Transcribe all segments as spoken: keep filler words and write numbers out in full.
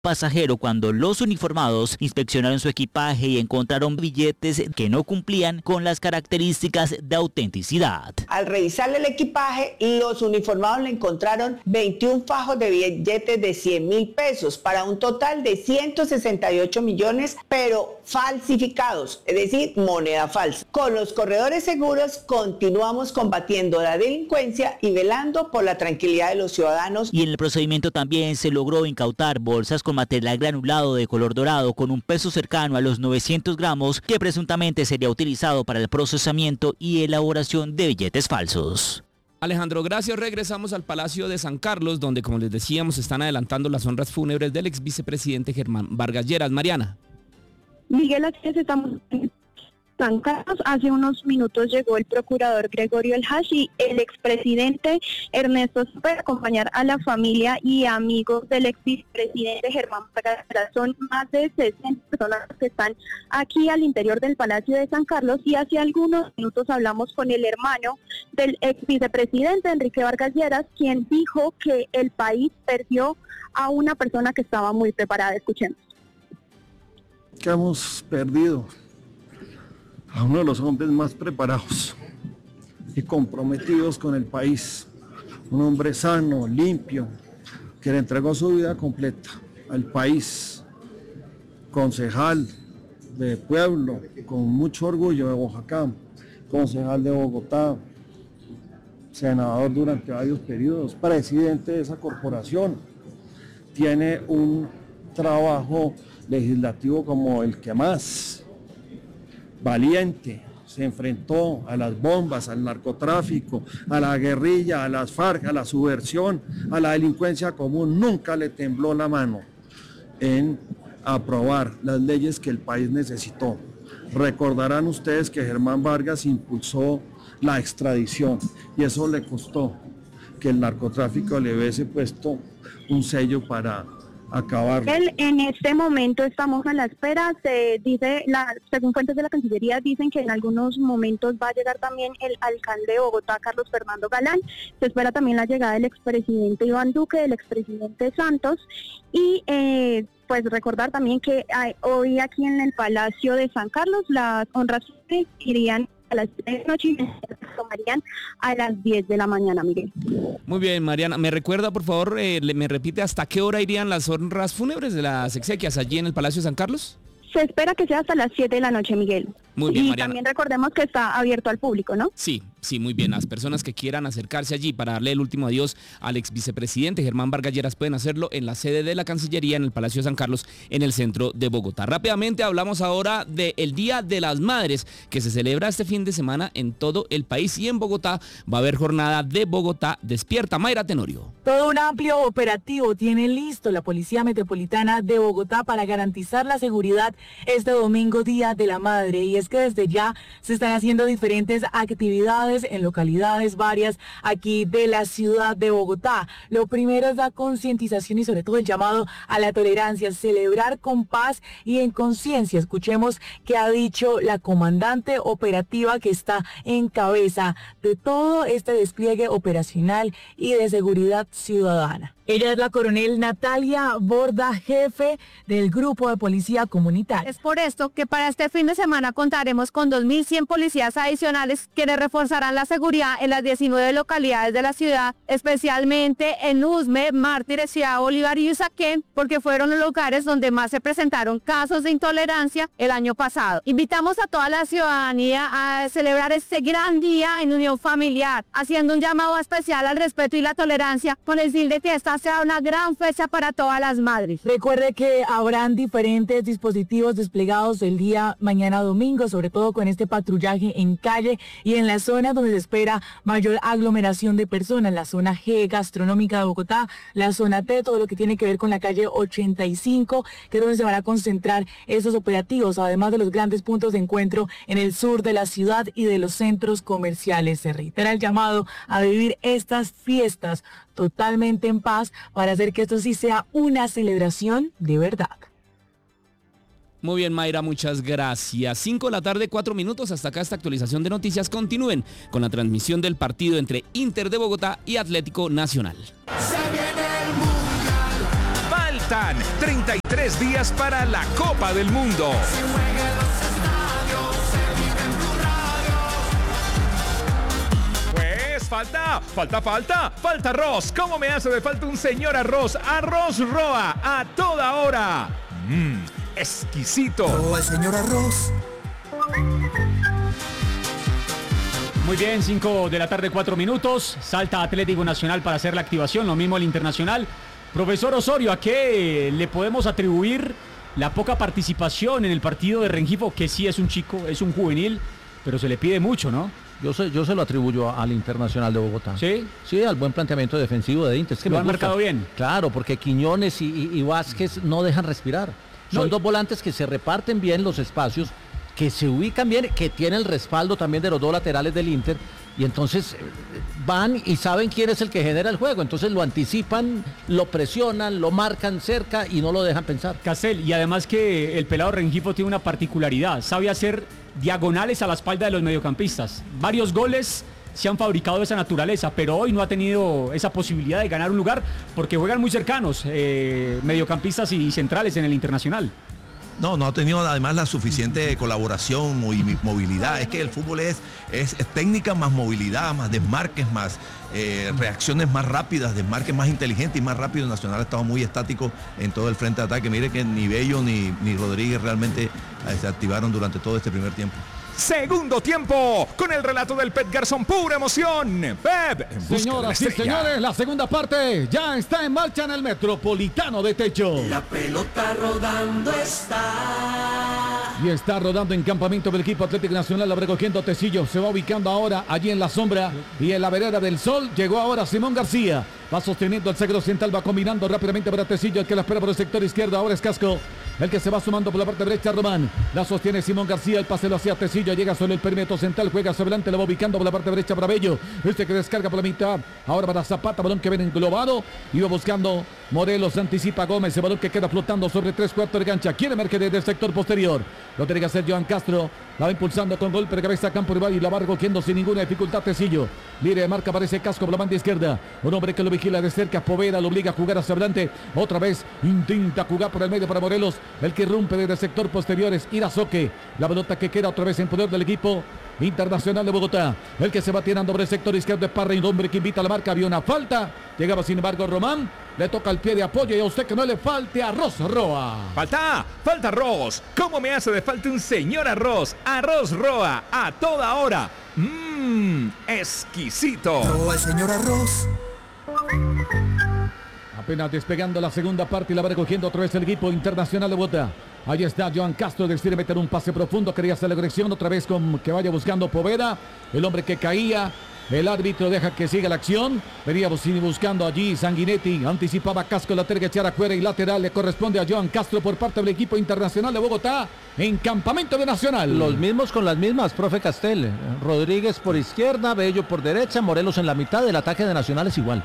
pasajero cuando los uniformados inspeccionaron su equipaje y encontraron billetes que no cumplían con las características de autenticidad. Al revisarle el equipaje, los uniformados le encontraron veintiún fajos de billetes de cien mil pesos para un total de ciento sesenta y ocho millones, pero falsificados, es decir, moneda falsa. Con los corredores seguros continuamos combatiendo la delincuencia y velando por la tranquilidad de los ciudadanos. Y en el procedimiento también se logró incautar bolsas con material granulado de color dorado con un peso cercano a los novecientos gramos que presuntamente sería utilizado para el procesamiento y elaboración de billetes falsos. Alejandro, gracias. Regresamos al Palacio de San Carlos, donde, como les decíamos, están adelantando las honras fúnebres del ex vicepresidente Germán Vargas Lleras. Mariana. Miguel, aquí estamos en San Carlos. Hace unos minutos llegó el procurador Gregorio El Hash y el expresidente Ernesto Samper a acompañar a la familia y amigos del ex vicepresidente Germán Vargas Lleras. Son más de sesenta personas que están aquí al interior del Palacio de San Carlos y hace algunos minutos hablamos con el hermano del ex vicepresidente Enrique Vargas Lleras, quien dijo que el país perdió a una persona que estaba muy preparada. Escuchemos. Que hemos perdido a uno de los hombres más preparados y comprometidos con el país, un hombre sano, limpio, que le entregó su vida completa al país, concejal de pueblo, con mucho orgullo de Oaxaca, concejal de Bogotá, senador durante varios periodos, presidente de esa corporación, tiene un trabajo legislativo como el que más, valiente, se enfrentó a las bombas, al narcotráfico, a la guerrilla, a las FARC, a la subversión, a la delincuencia común. Nunca le tembló la mano en aprobar las leyes que el país necesitó. Recordarán ustedes que Germán Vargas impulsó la extradición y eso le costó que el narcotráfico le hubiese puesto un sello para acabar. Él, en este momento estamos a la espera, se dice, la, según fuentes de la Cancillería, dicen que en algunos momentos va a llegar también el alcalde de Bogotá, Carlos Fernando Galán. Se espera también la llegada del expresidente Iván Duque, del expresidente Santos y eh, pues recordar también que hay, hoy aquí en el Palacio de San Carlos las honras irían a las tres de la noche y se tomarían a las diez de la mañana, Miguel. Muy bien, Mariana. ¿Me recuerda, por favor, eh, me repite hasta qué hora irían las honras fúnebres de las exequias allí en el Palacio de San Carlos? Se espera que sea hasta las siete de la noche, Miguel. Muy bien, y Mariana. También recordemos que está abierto al público, ¿no? Sí, sí, muy bien. Las personas que quieran acercarse allí para darle el último adiós al ex vicepresidente Germán Vargas Lleras pueden hacerlo en la sede de la Cancillería en el Palacio de San Carlos, en el centro de Bogotá. Rápidamente hablamos ahora del Día de las Madres, que se celebra este fin de semana en todo el país y en Bogotá va a haber jornada de Bogotá Despierta. Mayra Tenorio. Todo un amplio operativo tiene listo la Policía Metropolitana de Bogotá para garantizar la seguridad este domingo, Día de la Madre. Y es que desde ya se están haciendo diferentes actividades en localidades varias aquí de la ciudad de Bogotá. Lo primero es la concientización y sobre todo el llamado a la tolerancia, celebrar con paz y en conciencia. Escuchemos qué ha dicho la comandante operativa que está en cabeza de todo este despliegue operacional y de seguridad ciudadana. Ella es la coronel Natalia Borda, jefe del Grupo de Policía Comunitaria. Es por esto que para este fin de semana contaremos con dos mil cien policías adicionales quienes reforzarán la seguridad en las diecinueve localidades de la ciudad, especialmente en Usme, Mártires, Ciudad Bolívar y Usaquén, porque fueron los lugares donde más se presentaron casos de intolerancia el año pasado. Invitamos a toda la ciudadanía a celebrar este gran día en unión familiar, haciendo un llamado especial al respeto y la tolerancia con el fin de que esta sea una gran fecha para todas las madres. Recuerde que habrán diferentes dispositivos desplegados el día mañana domingo, sobre todo con este patrullaje en calle y en la zona donde se espera mayor aglomeración de personas, la zona G gastronómica de Bogotá, la zona T, todo lo que tiene que ver con la calle ochenta y cinco, que es donde se van a concentrar esos operativos, además de los grandes puntos de encuentro en el sur de la ciudad y de los centros comerciales. Se reitera el llamado a vivir estas fiestas totalmente en paz para hacer que esto sí sea una celebración de verdad. Muy bien, Mayra, muchas gracias. cinco de la tarde, cuatro minutos. Hasta acá esta actualización de noticias. Continúen con la transmisión del partido entre Inter de Bogotá y Atlético Nacional. Se viene el mundial, va el Faltan treinta y tres días para la Copa del Mundo. Pues falta, falta, falta, falta arroz. ¿Cómo me hace de falta un señor arroz? Arroz Roa, a toda hora. Mmm, exquisito. Oh, el señor arroz. Muy bien, cinco de la tarde, cuatro minutos. Salta Atlético Nacional para hacer la activación, lo mismo el Internacional. Profesor Osorio, ¿a qué le podemos atribuir la poca participación en el partido de Rengifo? Que sí es un chico, es un juvenil, pero se le pide mucho, ¿no? Yo se, yo se lo atribuyo al Internacional de Bogotá. ¿Sí? Sí, al buen planteamiento defensivo de Inter. Es que ¿Lo me han gusta. marcado bien? Claro, porque Quiñones y, y, y Vázquez no dejan respirar. Son no, dos volantes que se reparten bien los espacios, que se ubican bien, que tienen el respaldo también de los dos laterales del Inter, y entonces van y saben quién es el que genera el juego, entonces lo anticipan, lo presionan, lo marcan cerca y no lo dejan pensar. Castel, y además que el pelado Rengifo tiene una particularidad, sabe hacer diagonales a la espalda de los mediocampistas. Varios goles se han fabricado de esa naturaleza, pero hoy no ha tenido esa posibilidad de ganar un lugar porque juegan muy cercanos, eh, mediocampistas y centrales en el Internacional. No, no ha tenido además la suficiente colaboración, movilidad. Es que el fútbol es, es, es técnica más movilidad, más desmarques, más eh, reacciones más rápidas, desmarques más inteligentes y más rápidos. Nacional ha estado muy estático en todo el frente de ataque. Mire que ni Bello ni, ni Rodríguez realmente eh, se activaron durante todo este primer tiempo. Segundo tiempo, con el relato del Pep Garzón, pura emoción. Pep, en busca señoras de la y señores, la segunda parte ya está en marcha en el Metropolitano de Techo. La pelota rodando está. Y está rodando en campamento del equipo Atlético Nacional, la recogiendo Tecillo. Se va ubicando ahora allí en la sombra y en la vereda del sol. Llegó ahora Simón García. Va sosteniendo el sagro central, va combinando rápidamente para Tecillo, el que la espera por el sector izquierdo. Ahora es Casco, el que se va sumando por la parte derecha, Román. La sostiene Simón García, el pase lo hacia Tecillo, llega sobre el perímetro central, juega hacia adelante, lo va ubicando por la parte derecha para Bello. Este que descarga por la mitad, ahora para Zapata, balón que viene englobado. Iba buscando Morelos, anticipa Gómez, el balón que queda flotando sobre tres cuartos de cancha. Quiere emerger desde el sector posterior. Lo tiene que hacer Joan Castro. La va impulsando con golpe de cabeza a campo rival y la va recogiendo sin ninguna dificultad Tecillo. Mire, marca, aparece Casco por la banda izquierda. Un hombre que lo vigila de cerca, Poveda, lo obliga a jugar hacia adelante. Otra vez intenta jugar por el medio para Morelos. El que irrumpe desde el sector posterior es Irazoque. La pelota que queda otra vez en poder del equipo Internacional de Bogotá. El que se va tirando por el sector izquierdo es Parra, y un hombre que invita a la marca. Había una falta. Llegaba sin embargo Román. Le toca el pie de apoyo y a usted que no le falte arroz Roa. Falta, falta arroz. ¿Cómo me hace de falta un señor arroz? Arroz Roa, a toda hora. Mmm, exquisito. Oh, el señor arroz. Apenas despegando la segunda parte y la va recogiendo otra vez el equipo Internacional de Bogotá. Ahí está Joan Castro, decide meter un pase profundo, quería hacer la corrección otra vez con que vaya buscando Poveda, el hombre que caía. El árbitro deja que siga la acción. Venía buscando allí Sanguinetti. Anticipaba Casco, la tiene que echar afuera y lateral le corresponde a Joan Castro por parte del equipo Internacional de Bogotá en campamento de Nacional. Los mismos con las mismas, profe Castel. Rodríguez por izquierda, Bello por derecha, Morelos en la mitad. El ataque de Nacional es igual.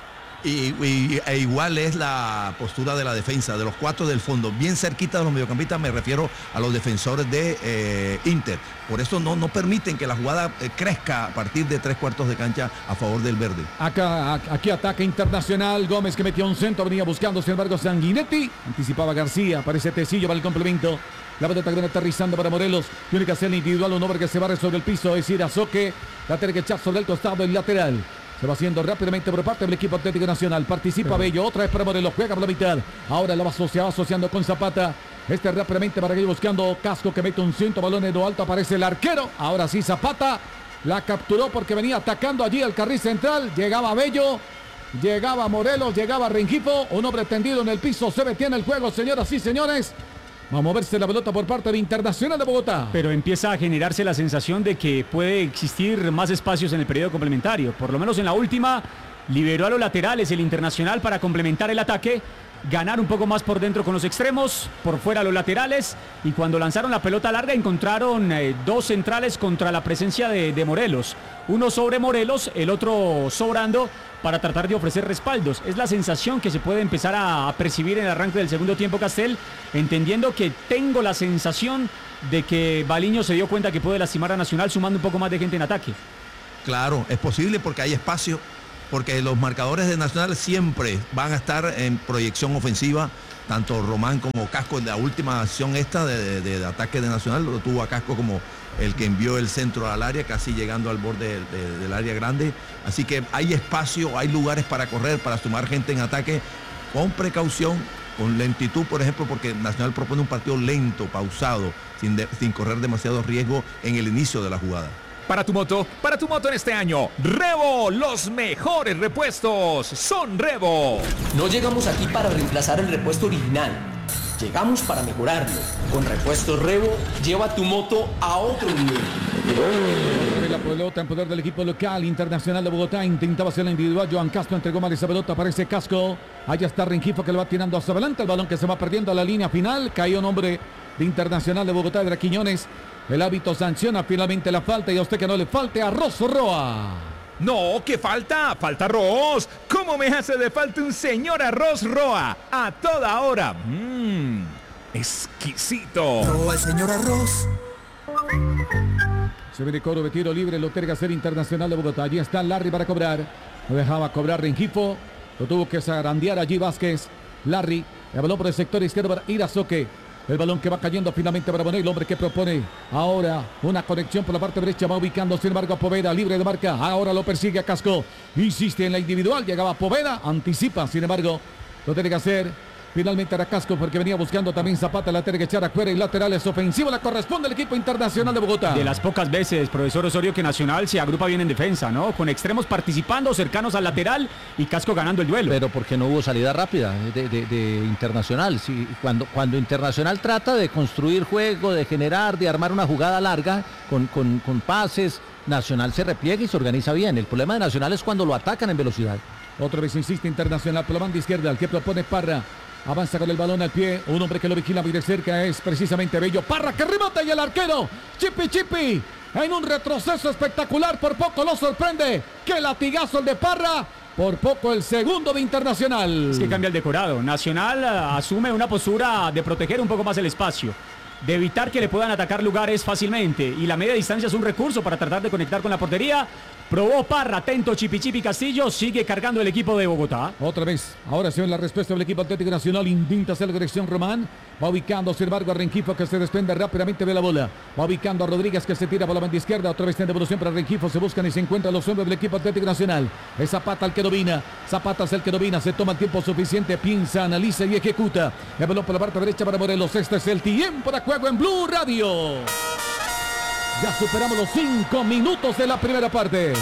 Y, y e igual es la postura de la defensa, de los cuatro del fondo, bien cerquita de los mediocampistas, me refiero a los defensores de eh, Inter. Por eso no, no permiten que la jugada eh, crezca a partir de tres cuartos de cancha a favor del verde. Acá, aquí ataque Internacional, Gómez que metió un centro, venía buscando sin embargo Sanguinetti, anticipaba García, aparece Tecillo para el complemento. La pelota que viene aterrizando para Morelos, tiene que hacer el individual, un hombre que se barre sobre el piso, es Irazoque, la tiene que echar sobre el costado, el lateral. Se va haciendo rápidamente por parte del equipo Atlético Nacional. Participa Bello, otra vez para Morelos, juega por la mitad. Ahora la va, asocia, va asociando con Zapata. Este rápidamente para ir buscando Casco que mete un ciento, balón en lo alto, aparece el arquero. Ahora sí Zapata la capturó porque venía atacando allí al carril central. Llegaba Bello, llegaba Morelos, llegaba Rengifo. Un hombre tendido en el piso, se detiene el juego, señoras y señores. Va a moverse la pelota por parte de Internacional de Bogotá. Pero empieza a generarse la sensación de que puede existir más espacios en el periodo complementario. Por lo menos en la última, liberó a los laterales el Internacional para complementar el ataque, ganar un poco más por dentro con los extremos, por fuera los laterales. Y cuando lanzaron la pelota larga encontraron eh, dos centrales contra la presencia de, de Morelos. Uno sobre Morelos, el otro sobrando, para tratar de ofrecer respaldos. Es la sensación que se puede empezar a, a percibir en el arranque del segundo tiempo, Castel, entendiendo que tengo la sensación de que Baliño se dio cuenta que puede lastimar a Nacional sumando un poco más de gente en ataque. Claro, es posible porque hay espacio, porque los marcadores de Nacional siempre van a estar en proyección ofensiva tanto Román como Casco en la última acción esta de, de, de ataque de Nacional, lo tuvo a Casco como el que envió el centro al área, casi llegando al borde de, de, del área grande. Así que hay espacio, hay lugares para correr, para sumar gente en ataque, con precaución, con lentitud, por ejemplo, porque Nacional propone un partido lento, pausado, sin, de, sin correr demasiado riesgo en el inicio de la jugada. Para tu moto, para tu moto en este año, Revo, los mejores repuestos son Revo. No llegamos aquí para reemplazar el repuesto original, llegamos para mejorarlo. Con Repuestos Revo, lleva tu moto a otro nivel. La pelota en poder del equipo local, Internacional de Bogotá, intentaba hacer la individual, Joan Castro entregó mal esa pelota, aparece Casco, allá está Rengifo que lo va tirando hacia adelante, el balón que se va perdiendo a la línea final, cayó nombre de Internacional de Bogotá, de Quiñones. El hábito sanciona finalmente la falta y a usted que no le falte arroz Roa. No, ¿qué falta? Falta arroz. ¿Cómo me hace de falta un señor arroz Roa? A toda hora. Mmm, exquisito. Roa, el señor arroz. Se viene coro de tiro libre, lo tiene que hacer Internacional de Bogotá. Allí está Larry para cobrar. No dejaba cobrar Rengifo. Lo tuvo que zarandear allí Vázquez. Larry, el balón por el sector izquierdo para Irazoque. El balón que va cayendo finalmente para Bonet, el hombre que propone ahora una conexión por la parte derecha, va ubicando sin embargo a Poveda, libre de marca, ahora lo persigue a Casco, insiste en la individual, llegaba Poveda, anticipa, sin embargo, lo tiene que hacer finalmente era Casco porque venía buscando también Zapata, la tiene que echar afuera y laterales ofensivo, le corresponde al equipo Internacional de Bogotá. De las pocas veces, profesor Osorio, que Nacional se agrupa bien en defensa, ¿no? Con extremos participando, cercanos al lateral y Casco ganando el duelo. Pero porque no hubo salida rápida de, de, de Internacional. Sí, cuando, cuando Internacional trata de construir juego, de generar, de armar una jugada larga con, con, con pases, Nacional se repliega y se organiza bien. El problema de Nacional es cuando lo atacan en velocidad. Otra vez insiste Internacional por la banda izquierda, el que propone Parra. Avanza con el balón al pie, un hombre que lo vigila muy de cerca es precisamente Bello. Parra que remata y el arquero, Chipi Chipi, en un retroceso espectacular, por poco lo sorprende. ¡Qué latigazo el de Parra! Por poco el segundo de Internacional. Es que cambia el decorado. Nacional uh, asume una postura de proteger un poco más el espacio, de evitar que le puedan atacar lugares fácilmente. Y la media distancia es un recurso para tratar de conectar con la portería. Probó Parra, atento Chipi Chipi Castillo, sigue cargando el equipo de Bogotá. Otra vez, ahora se ve la respuesta del equipo Atlético Nacional, intenta hacer la dirección Román, va ubicando sin embargo a Rengifo que se desprende rápidamente de la bola, va ubicando a Rodríguez que se tira por la banda izquierda, otra vez en devolución para Rengifo, se buscan y se encuentran los hombres del equipo Atlético Nacional, es Zapata el que domina, Zapata es el que domina, se toma el tiempo suficiente, piensa, analiza y ejecuta, el balón por la parte derecha para Morelos, este es el tiempo de juego en Blue Radio. Ya superamos los cinco minutos de la primera parte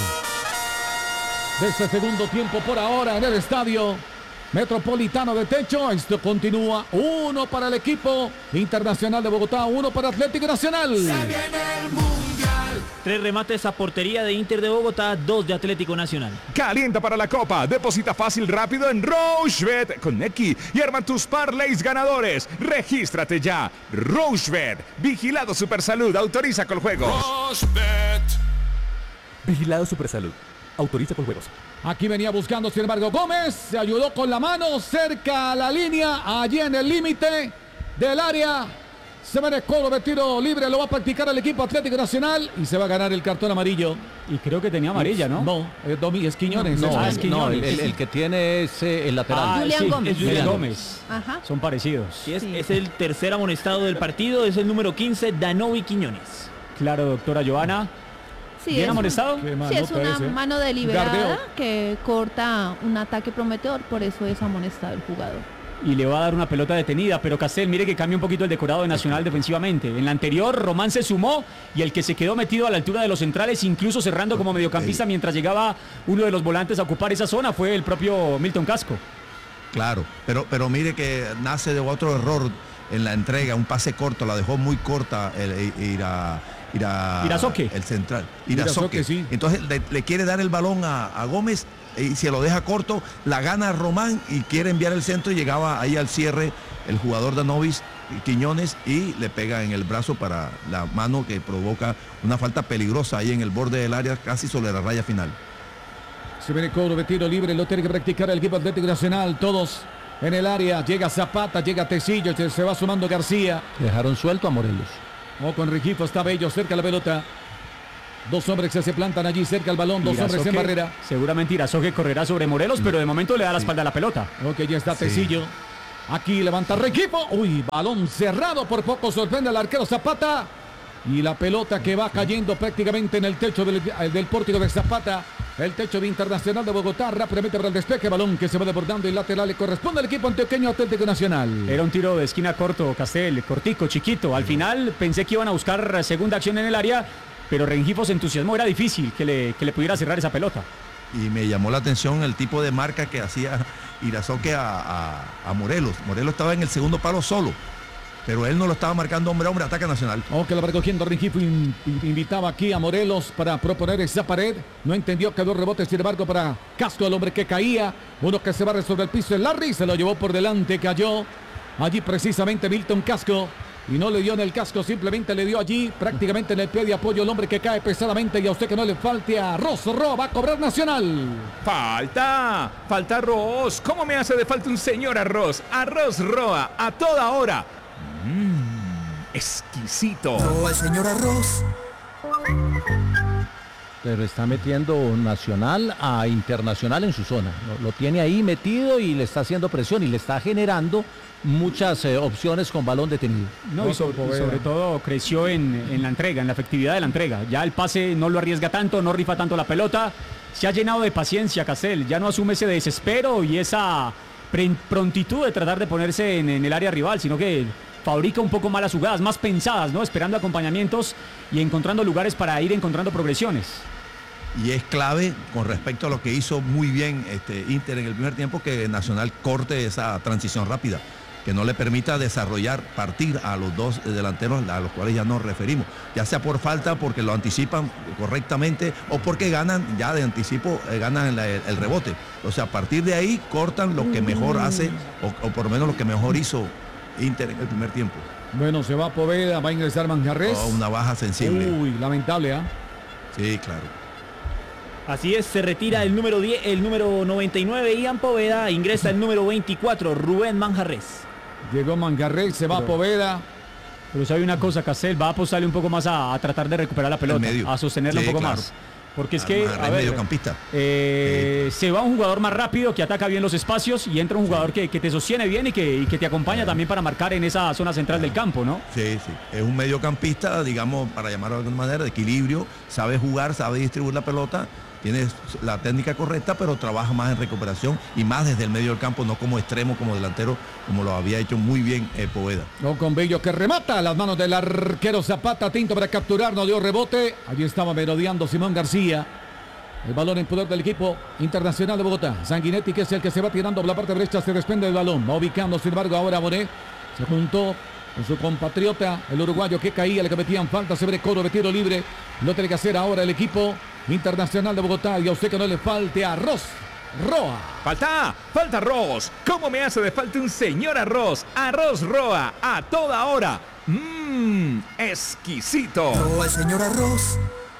de este segundo tiempo por ahora en el estadio Metropolitano de Techo. Esto continúa, uno para el equipo Internacional de Bogotá, uno para Atlético Nacional. Se viene el Mundial. Tres remates a portería de Inter de Bogotá, dos de Atlético Nacional. Calienta para la Copa, deposita fácil, rápido en Rochebet con Neki y arma tus parlays ganadores. Regístrate ya. Rochebet, vigilado Supersalud, autoriza con juegos. Rochebet. Vigilado Supersalud. Autoriza con juegos. Aquí venía buscando, sin embargo, Gómez. Se ayudó con la mano cerca a la línea. Allí en el límite del área. Se viene cobro de tiro libre. Lo va a practicar el equipo Atlético Nacional. Y se va a ganar el cartón amarillo. Y creo que tenía amarilla, ¿no? No, es, Domi, es Quiñones. No, es, no, es Quiñones. no el, el que tiene es eh, el lateral. Ah, Julián sí, Gómez. es Julián Julián Gómez. Ajá. Son parecidos. Sí, es, es el tercer amonestado del partido, es el número quince, Danovi Quiñones. Claro, doctora Joana. Sí, ¿Bien es, amonestado? sí, es una mano deliberada Gardeo. que corta un ataque prometedor, por eso es amonestado el jugador. Y le va a dar una pelota detenida, pero Castel, mire que cambia un poquito el decorado de Nacional defensivamente. En la anterior, Román se sumó y el que se quedó metido a la altura de los centrales, incluso cerrando como mediocampista mientras llegaba uno de los volantes a ocupar esa zona, fue el propio Milton Casco. Claro, pero, pero mire que nace de otro error en la entrega, un pase corto, la dejó muy corta el, ir a... Ira, Irazoque. El central. Irazoque, Irazoque, sí. Entonces le, le quiere dar el balón a, a Gómez y se lo deja corto, la gana Román y quiere enviar el centro y llegaba ahí al cierre el jugador de Novis, Quiñones, y le pega en el brazo para la mano que provoca una falta peligrosa ahí en el borde del área, casi sobre la raya final. Se viene cobro de tiro libre, lo tiene que practicar el equipo Atlético Nacional, todos en el área, llega Zapata, llega Tecillo, se va sumando García. Dejaron suelto a Morelos. O con Rengifo, está Bello cerca de la pelota. Dos hombres que se plantan allí cerca al balón, dos Irazoque, hombres en barrera. Seguramente Irazoque correrá sobre Morelos, pero de momento le da la espalda a la pelota. Ok, ya está Tecillo. Aquí levanta Rengifo. Uy, balón cerrado, por poco sorprende al arquero Zapata. Y la pelota que va cayendo prácticamente en el techo del, del pórtico de Zapata. El techo de Internacional de Bogotá, rápidamente para el despeje, balón que se va desbordando y lateral le corresponde al equipo antioqueño Atlético Nacional. Era un tiro de esquina corto, Castel, cortico, chiquito. Al final pensé que iban a buscar segunda acción en el área, pero Rengifo se entusiasmó, era difícil que le, que le pudiera cerrar esa pelota. Y me llamó la atención el tipo de marca que hacía Irazoque a, a, a Morelos. Morelos estaba en el segundo palo solo, pero él no lo estaba marcando hombre a hombre, ataque Nacional. Aunque lo va recogiendo Rengifo, in, invitaba aquí a Morelos para proponer esa pared. No entendió que dos rebotes, sin embargo, para Casco, el hombre que caía. Uno que se barre sobre el piso, el Larry, se lo llevó por delante, cayó. Allí precisamente Milton Casco. Y no le dio en el casco, simplemente le dio allí, prácticamente en el pie de apoyo, el hombre que cae pesadamente. Y a usted que no le falte a Ross Roa, va a cobrar Nacional. ¡Falta! ¡Falta Arroz! ¿Cómo me hace de falta un señor Arroz? Arroz Roa, a toda hora. Mmm, exquisito. Roa, el señor Arroz. Pero está metiendo Nacional a Internacional en su zona. Lo, lo tiene ahí metido y le está haciendo presión y le está generando muchas eh, opciones con balón detenido. No, y sobre, y sobre todo creció en, en la entrega, en la efectividad de la entrega. Ya el pase no lo arriesga tanto, no rifa tanto la pelota. Se ha llenado de paciencia Castel, ya no asume ese desespero y esa prontitud de tratar de ponerse en, en el área rival, sino que fabrica un poco más las jugadas, más pensadas, ¿no? Esperando acompañamientos y encontrando lugares para ir encontrando progresiones. Y es clave con respecto a lo que hizo muy bien este Inter en el primer tiempo, que Nacional corte esa transición rápida, que no le permita desarrollar, partir a los dos delanteros a los cuales ya nos referimos, ya sea por falta, porque lo anticipan correctamente o porque ganan ya de anticipo, eh, ganan la, el, el rebote. O sea, a partir de ahí cortan lo que mejor hace o, o por lo menos lo que mejor hizo Inter en el primer tiempo. Bueno, se va Poveda, va a ingresar Manjarres. Oh, una baja sensible. Uy, lamentable, ¿ah? ¿eh? Sí, claro. Así es, se retira el número diez, el número noventa y nueve, Ian Poveda, ingresa el número veinticuatro, Rubén Manjarres. Llegó Manjarres, se va pero, Poveda. Pero sabe una cosa, Castel, va a apostarle un poco más a, a tratar de recuperar la pelota, a sostenerla sí, un poco claro. más. Porque es que, a ver, mediocampista. Eh, eh. se va un jugador más rápido que ataca bien los espacios y entra un jugador sí. que, que te sostiene bien y que, y que te acompaña sí. también para marcar en esa zona central sí. del campo, ¿no? Sí, sí. Es un mediocampista, digamos, para llamarlo de alguna manera, de equilibrio, sabe jugar, sabe distribuir la pelota, tiene la técnica correcta, pero trabaja más en recuperación y más desde el medio del campo, no como extremo, como delantero, como lo había hecho muy bien eh, Poveda. No, con Bello que remata a las manos del arquero Zapata, tinto para capturar, no dio rebote. Allí estaba merodeando Simón García. El balón en poder del equipo Internacional de Bogotá. Sanguinetti, que es el que se va tirando por la parte derecha, se desprende del balón. Va ubicando, sin embargo, ahora Bonet se juntó con su compatriota, el uruguayo que caía, le cometían falta, se ve coro de tiro libre. Lo tiene que hacer ahora el equipo Internacional de Bogotá. Y a usted que no le falte arroz. Roa. Falta, falta arroz. ¿Cómo me hace de falta un señor arroz? Arroz Roa, a toda hora. Mmm, exquisito. Roa, el señor arroz.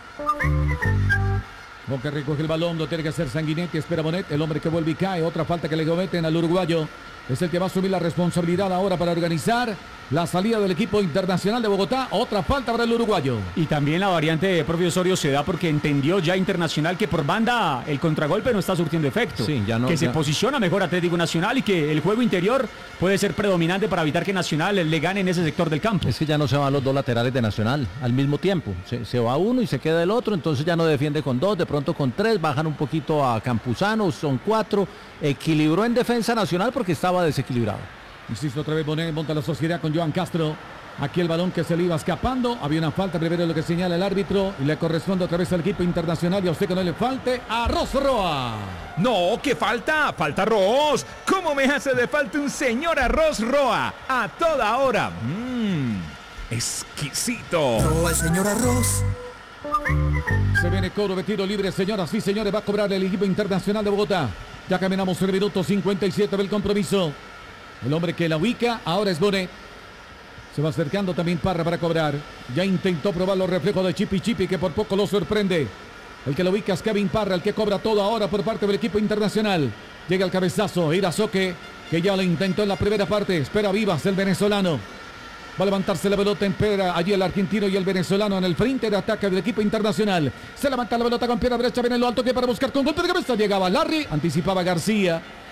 Boca recoge el balón, lo tiene que hacer Sanguinetti, espera Bonet, el hombre que vuelve y cae, otra falta que le cometen al uruguayo. Es el que va a asumir la responsabilidad ahora para organizar la salida del equipo Internacional de Bogotá. Otra falta para el uruguayo. Y también la variante de propio Osorio se da porque entendió ya Internacional que por banda el contragolpe no está surtiendo efecto. Sí, ya no, que ya... se posiciona mejor Atlético Nacional y que el juego interior puede ser predominante para evitar que Nacional le gane en ese sector del campo. Es que ya no se van los dos laterales de Nacional al mismo tiempo. Se, se va uno y se queda el otro, entonces ya no defiende con dos, de pronto con tres, bajan un poquito a Campuzano, son cuatro. Equilibró en defensa Nacional porque estaba desequilibrado. Insisto, otra vez Bonet monta la sociedad con Joan Castro. Aquí el balón que se le iba escapando. Había una falta, primero lo que señala el árbitro. Y le corresponde otra vez al equipo Internacional. Y a usted que no le falte, a Arroz Roa. No, ¿qué falta? Falta arroz. ¿Cómo me hace de falta un señor Arroz Roa? A toda hora. Mmm, exquisito. Roa, el señor arroz. Se viene coro de tiro libre, señoras y señores. Va a cobrar el equipo Internacional de Bogotá. Ya caminamos el minuto cincuenta y siete del compromiso. El hombre que la ubica ahora es Bonet. Se va acercando también Parra para cobrar. Ya intentó probar los reflejos de Chipi Chipi, que por poco lo sorprende. El que lo ubica es Kevin Parra, el que cobra todo ahora por parte del equipo Internacional. Llega el cabezazo, Irazoque, que ya lo intentó en la primera parte. Espera Vivas, el venezolano. Va a levantarse la pelota, espera allí el argentino y el venezolano en el frente de ataque del equipo Internacional. Se levanta la pelota con pierna derecha, viene lo alto que para buscar con golpe de cabeza. Llegaba Larry, anticipaba García.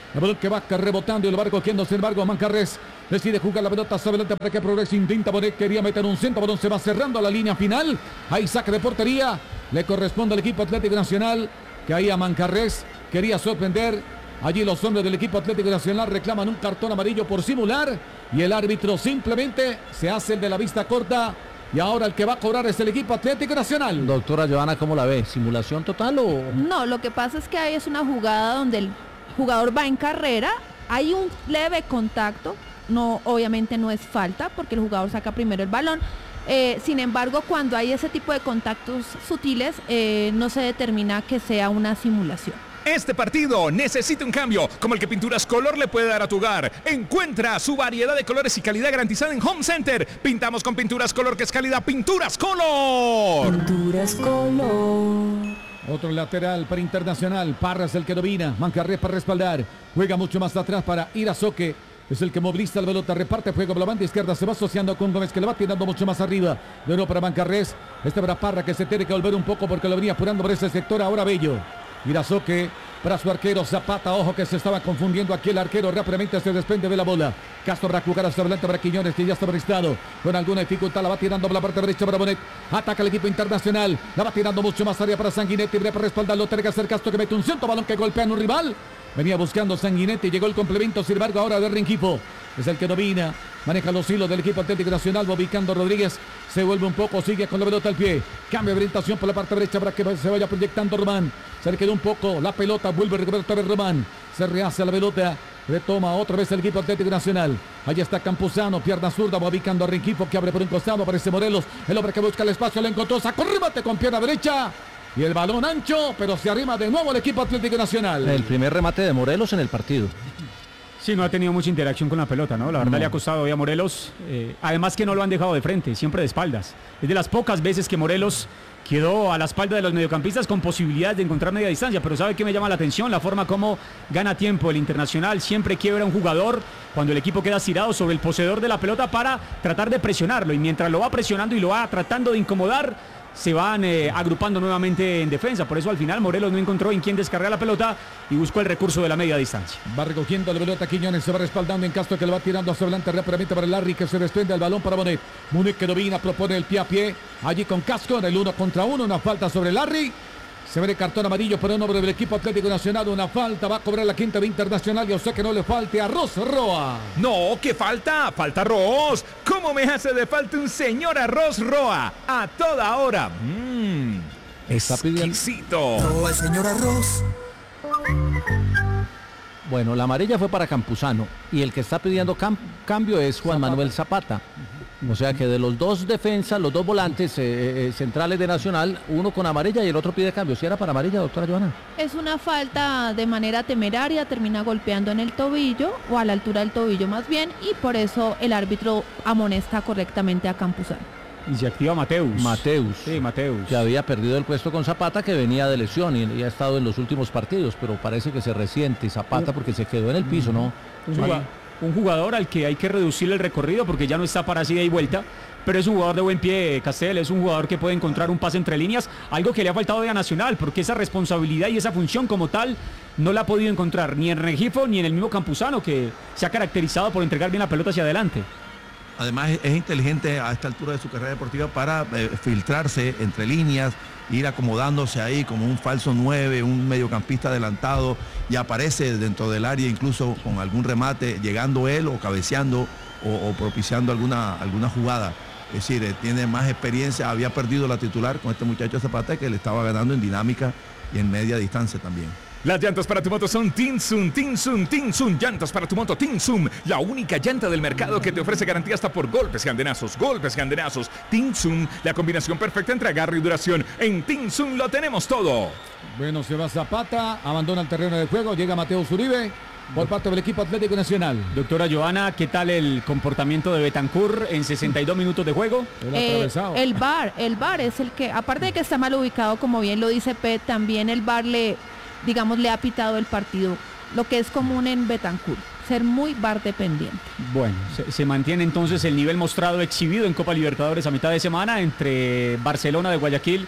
El balón que va rebotando y lo va recogiendo, sin embargo, Manjarres decide jugar la pelota hacia adelante para que progrese, intenta poner, quería meter un centro, balón se va cerrando a la línea final. Hay saque de portería, le corresponde al equipo Atlético Nacional, que ahí a Manjarres quería sorprender. Allí los hombres del equipo Atlético Nacional reclaman un cartón amarillo por simular y el árbitro simplemente se hace el de la vista corta. Y ahora el que va a cobrar es el equipo Atlético Nacional. Doctora Joana, ¿cómo la ve? ¿Simulación total o...? No, lo que pasa es que ahí es una jugada donde el jugador va en carrera, hay un leve contacto, no, obviamente no es falta porque el jugador saca primero el balón. Eh, sin embargo, cuando hay ese tipo de contactos sutiles, eh, no se determina que sea una simulación. Este partido necesita un cambio, como el que Pinturas Color le puede dar a tu hogar. Encuentra su variedad de colores y calidad garantizada en Home Center. Pintamos con Pinturas Color, que es calidad Pinturas Color. Pinturas Color. Otro lateral para Internacional. Parras el que domina. Manjarres para respaldar. Juega mucho más atrás para Irazoque. Es el que moviliza la pelota, reparte juego por la banda izquierda, se va asociando con Gómez, que le va tirando mucho más arriba. De nuevo para Manjarres. Este para Parra, que se tiene que volver un poco porque lo venía apurando por ese sector. Ahora Bello. Irazoque para su arquero Zapata, ojo que se estaba confundiendo aquí el arquero, rápidamente se desprende de la bola. Castro para jugar hacia adelante para Quiñones, que ya está prestado con alguna dificultad, la va tirando por la parte derecha para Bonet, ataca el equipo Internacional, la va tirando mucho más área para Sanguinetti, para respaldarlo, tiene que hacer Castro, que mete un centro, balón que golpea en un rival. Venía buscando Sanguinetti, llegó el complemento, sin embargo ahora de Rengifo es el que domina, maneja los hilos del equipo Atlético Nacional, ubicando Rodríguez, se vuelve un poco, sigue con la pelota al pie, cambia de orientación por la parte derecha para que se vaya proyectando Román, se le quedó un poco la pelota, vuelve a recuperar otra vez Román, se rehace la pelota, retoma otra vez el equipo Atlético Nacional, allá está Campuzano, pierna zurda, va ubicando a Rengifo, que abre por un costado, aparece Morelos, el hombre que busca el espacio, le encontró, sacó remate con pierna derecha, y el balón ancho, pero se arrima de nuevo el equipo Atlético Nacional. El primer remate de Morelos en el partido. Sí, no ha tenido mucha interacción con la pelota, ¿no? La verdad no. Le ha costado hoy a Morelos. Eh, además que no lo han dejado de frente, siempre de espaldas. Es de las pocas veces que Morelos quedó a la espalda de los mediocampistas con posibilidades de encontrar media distancia. Pero ¿sabe qué me llama la atención? La forma como gana tiempo el Internacional. Siempre quiebra un jugador cuando el equipo queda estirado sobre el poseedor de la pelota para tratar de presionarlo. Y mientras lo va presionando y lo va tratando de incomodar, se van eh, agrupando nuevamente en defensa. Por eso al final Morelos no encontró en quién descargar la pelota y buscó el recurso de la media distancia. Va recogiendo la pelota Quiñones, se va respaldando en Castro, que lo va tirando hacia adelante rápidamente para el Larry, que se desprende el balón para Bonet. Munet, que domina, propone el pie a pie, allí con Casco en el uno contra uno, una falta sobre Larry. Se ve el cartón amarillo para un hombre del equipo Atlético Nacional. Una falta, va a cobrar la quinta de Internacional. Yo sé que no le falte a Arroz Roa. No, ¿qué falta? Falta arroz. ¿Cómo me hace de falta un señor Arroz Roa? A toda hora. Mmm, exquisito. Roa, el señor Arroz. Bueno, la amarilla fue para Campuzano. Y el que está pidiendo cam- cambio es Juan Zapata. Manuel Zapata. O sea que de los dos defensas, los dos volantes eh, eh, centrales de Nacional, uno con amarilla y el otro pide cambio. ¿Si era para amarilla, doctora Joana? Es una falta de manera temeraria, termina golpeando en el tobillo o a la altura del tobillo más bien, y por eso el árbitro amonesta correctamente a Campuzano. Y se activa Mateus. Mateus. Sí, Mateus. Que había perdido el puesto con Zapata, que venía de lesión y, y ha estado en los últimos partidos, pero parece que se resiente Zapata porque se quedó en el piso, ¿no? Un jugador, un jugador al que hay que reducirle el recorrido porque ya no está para ida y vuelta, pero es un jugador de buen pie, Castel, es un jugador que puede encontrar un pase entre líneas, algo que le ha faltado de a Nacional, porque esa responsabilidad y esa función como tal no la ha podido encontrar ni en Rengifo ni en el mismo Campuzano, que se ha caracterizado por entregar bien la pelota hacia adelante. Además es inteligente a esta altura de su carrera deportiva para eh, filtrarse entre líneas, ir acomodándose ahí como un falso nueve, un mediocampista adelantado, y aparece dentro del área incluso con algún remate, llegando él o cabeceando o, o propiciando alguna, alguna jugada. Es decir, eh, tiene más experiencia, había perdido la titular con este muchacho Zapata, que le estaba ganando en dinámica y en media distancia también. Las llantas para tu moto son Tinsum, Tinsum, Tinsum. Llantas para tu moto Tinsum. La única llanta del mercado que te ofrece garantía hasta por golpes y andenazos. Golpes y andenazos. Tinsum, la combinación perfecta entre agarre y duración. En Tinsum lo tenemos todo. Bueno, se va Zapata, abandona el terreno de juego, llega Mateo Zuribe por parte del equipo Atlético Nacional. Doctora Joana, ¿qué tal el comportamiento de Betancur en sesenta y dos minutos de juego? Eh, el V A R, el V A R es el que, aparte de que está mal ubicado, como bien lo dice Pet, también el V A R le... digamos, le ha pitado el partido, lo que es común en Betancur, ser muy V A R dependiente. Bueno, se, se mantiene entonces el nivel mostrado, exhibido en Copa Libertadores a mitad de semana entre Barcelona de Guayaquil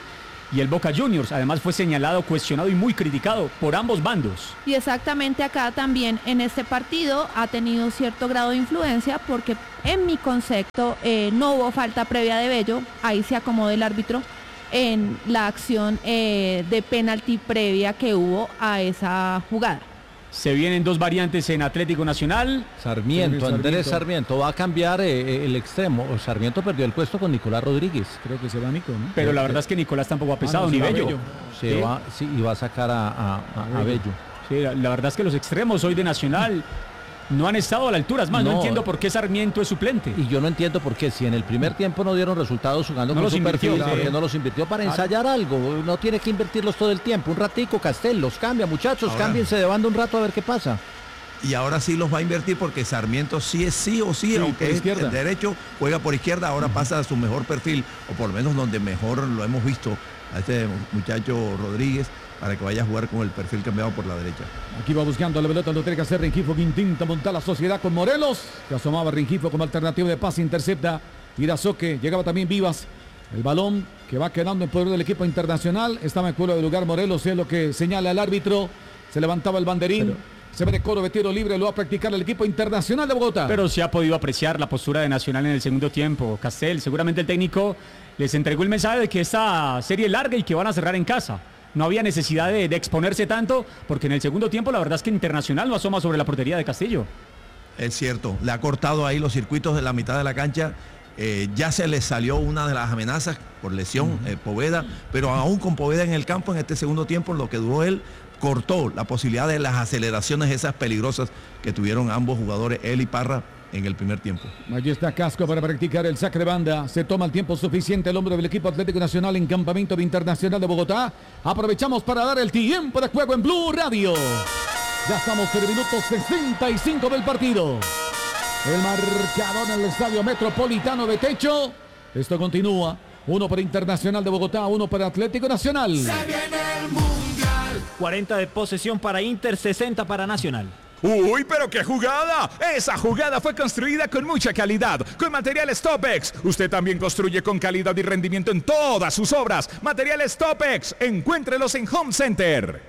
y el Boca Juniors. Además fue señalado, cuestionado y muy criticado por ambos bandos. Y exactamente acá también en este partido ha tenido cierto grado de influencia porque en mi concepto eh, no hubo falta previa de Bello, ahí se acomodó el árbitro en la acción eh, de penalti previa que hubo a esa jugada. Se vienen dos variantes en Atlético Nacional. Sarmiento, Andrés Sarmiento va a cambiar eh, el extremo. Sarmiento perdió el puesto con Nicolás Rodríguez. Creo que se va Nico, ¿no? Pero la verdad es que Nicolás tampoco ha pesado, ah, no, ni Bello. Bello. Se ¿Sí? va, sí, y va a sacar a, a, a, a Bello. Sí, la, la verdad es que los extremos hoy de Nacional no han estado a la altura. Es más, no, no entiendo por qué Sarmiento es suplente. Y yo no entiendo por qué, si en el primer tiempo no dieron resultados jugando no con los su invirtió, perfil, sí. ¿por qué no los invirtió para claro. ensayar algo? No tiene que invertirlos todo el tiempo. Un ratico, Castel, los cambia, muchachos, ahora, cámbiense de banda un rato a ver qué pasa. Y ahora sí los va a invertir porque Sarmiento sí es sí o sí, sí aunque es el derecho, juega por izquierda, ahora uh-huh. pasa a su mejor perfil, o por lo menos donde mejor lo hemos visto a este muchacho Rodríguez, para que vaya a jugar con el perfil cambiado por la derecha. Aquí va buscando la pelota, lo tiene que hacer Rengifo, que intenta montar la sociedad con Morelos, que asomaba Rengifo como alternativa de pase, intercepta Irazoque, llegaba también Vivas, el balón que va quedando en poder del equipo internacional, estaba en cuero de lugar Morelos, es lo que señala el árbitro, se levantaba el banderín. Pero... se ve de coro de tiro libre, lo va a practicar el equipo internacional de Bogotá. Pero se ha podido apreciar la postura de Nacional en el segundo tiempo. Castel, seguramente el técnico les entregó el mensaje de que esta serie es larga y que van a cerrar en casa. No había necesidad de, de exponerse tanto, porque en el segundo tiempo la verdad es que Internacional no asoma sobre la portería de Castillo. Es cierto, le ha cortado ahí los circuitos de la mitad de la cancha. Eh, ya se le salió una de las amenazas por lesión, uh-huh. eh, Poveda, pero aún con Poveda en el campo en este segundo tiempo, lo que duró él, cortó la posibilidad de las aceleraciones esas peligrosas que tuvieron ambos jugadores, él y Parra, en el primer tiempo. Allí está Casco para practicar el saque de banda. Se toma el tiempo suficiente el hombre del equipo Atlético Nacional en Campamento Internacional de Bogotá. Aprovechamos para dar el tiempo de juego en Blue Radio. Ya estamos en el minuto sesenta y cinco del partido. El marcador en el Estadio Metropolitano de Techo. Esto continúa. Uno para Internacional de Bogotá, uno para Atlético Nacional. Se viene el Mundial. cuarenta de posesión para Inter, sesenta para Nacional. ¡Uy, pero qué jugada! Esa jugada fue construida con mucha calidad, con materiales Topex. Usted también construye con calidad y rendimiento en todas sus obras. Materiales Topex, encuéntrelos en Home Center.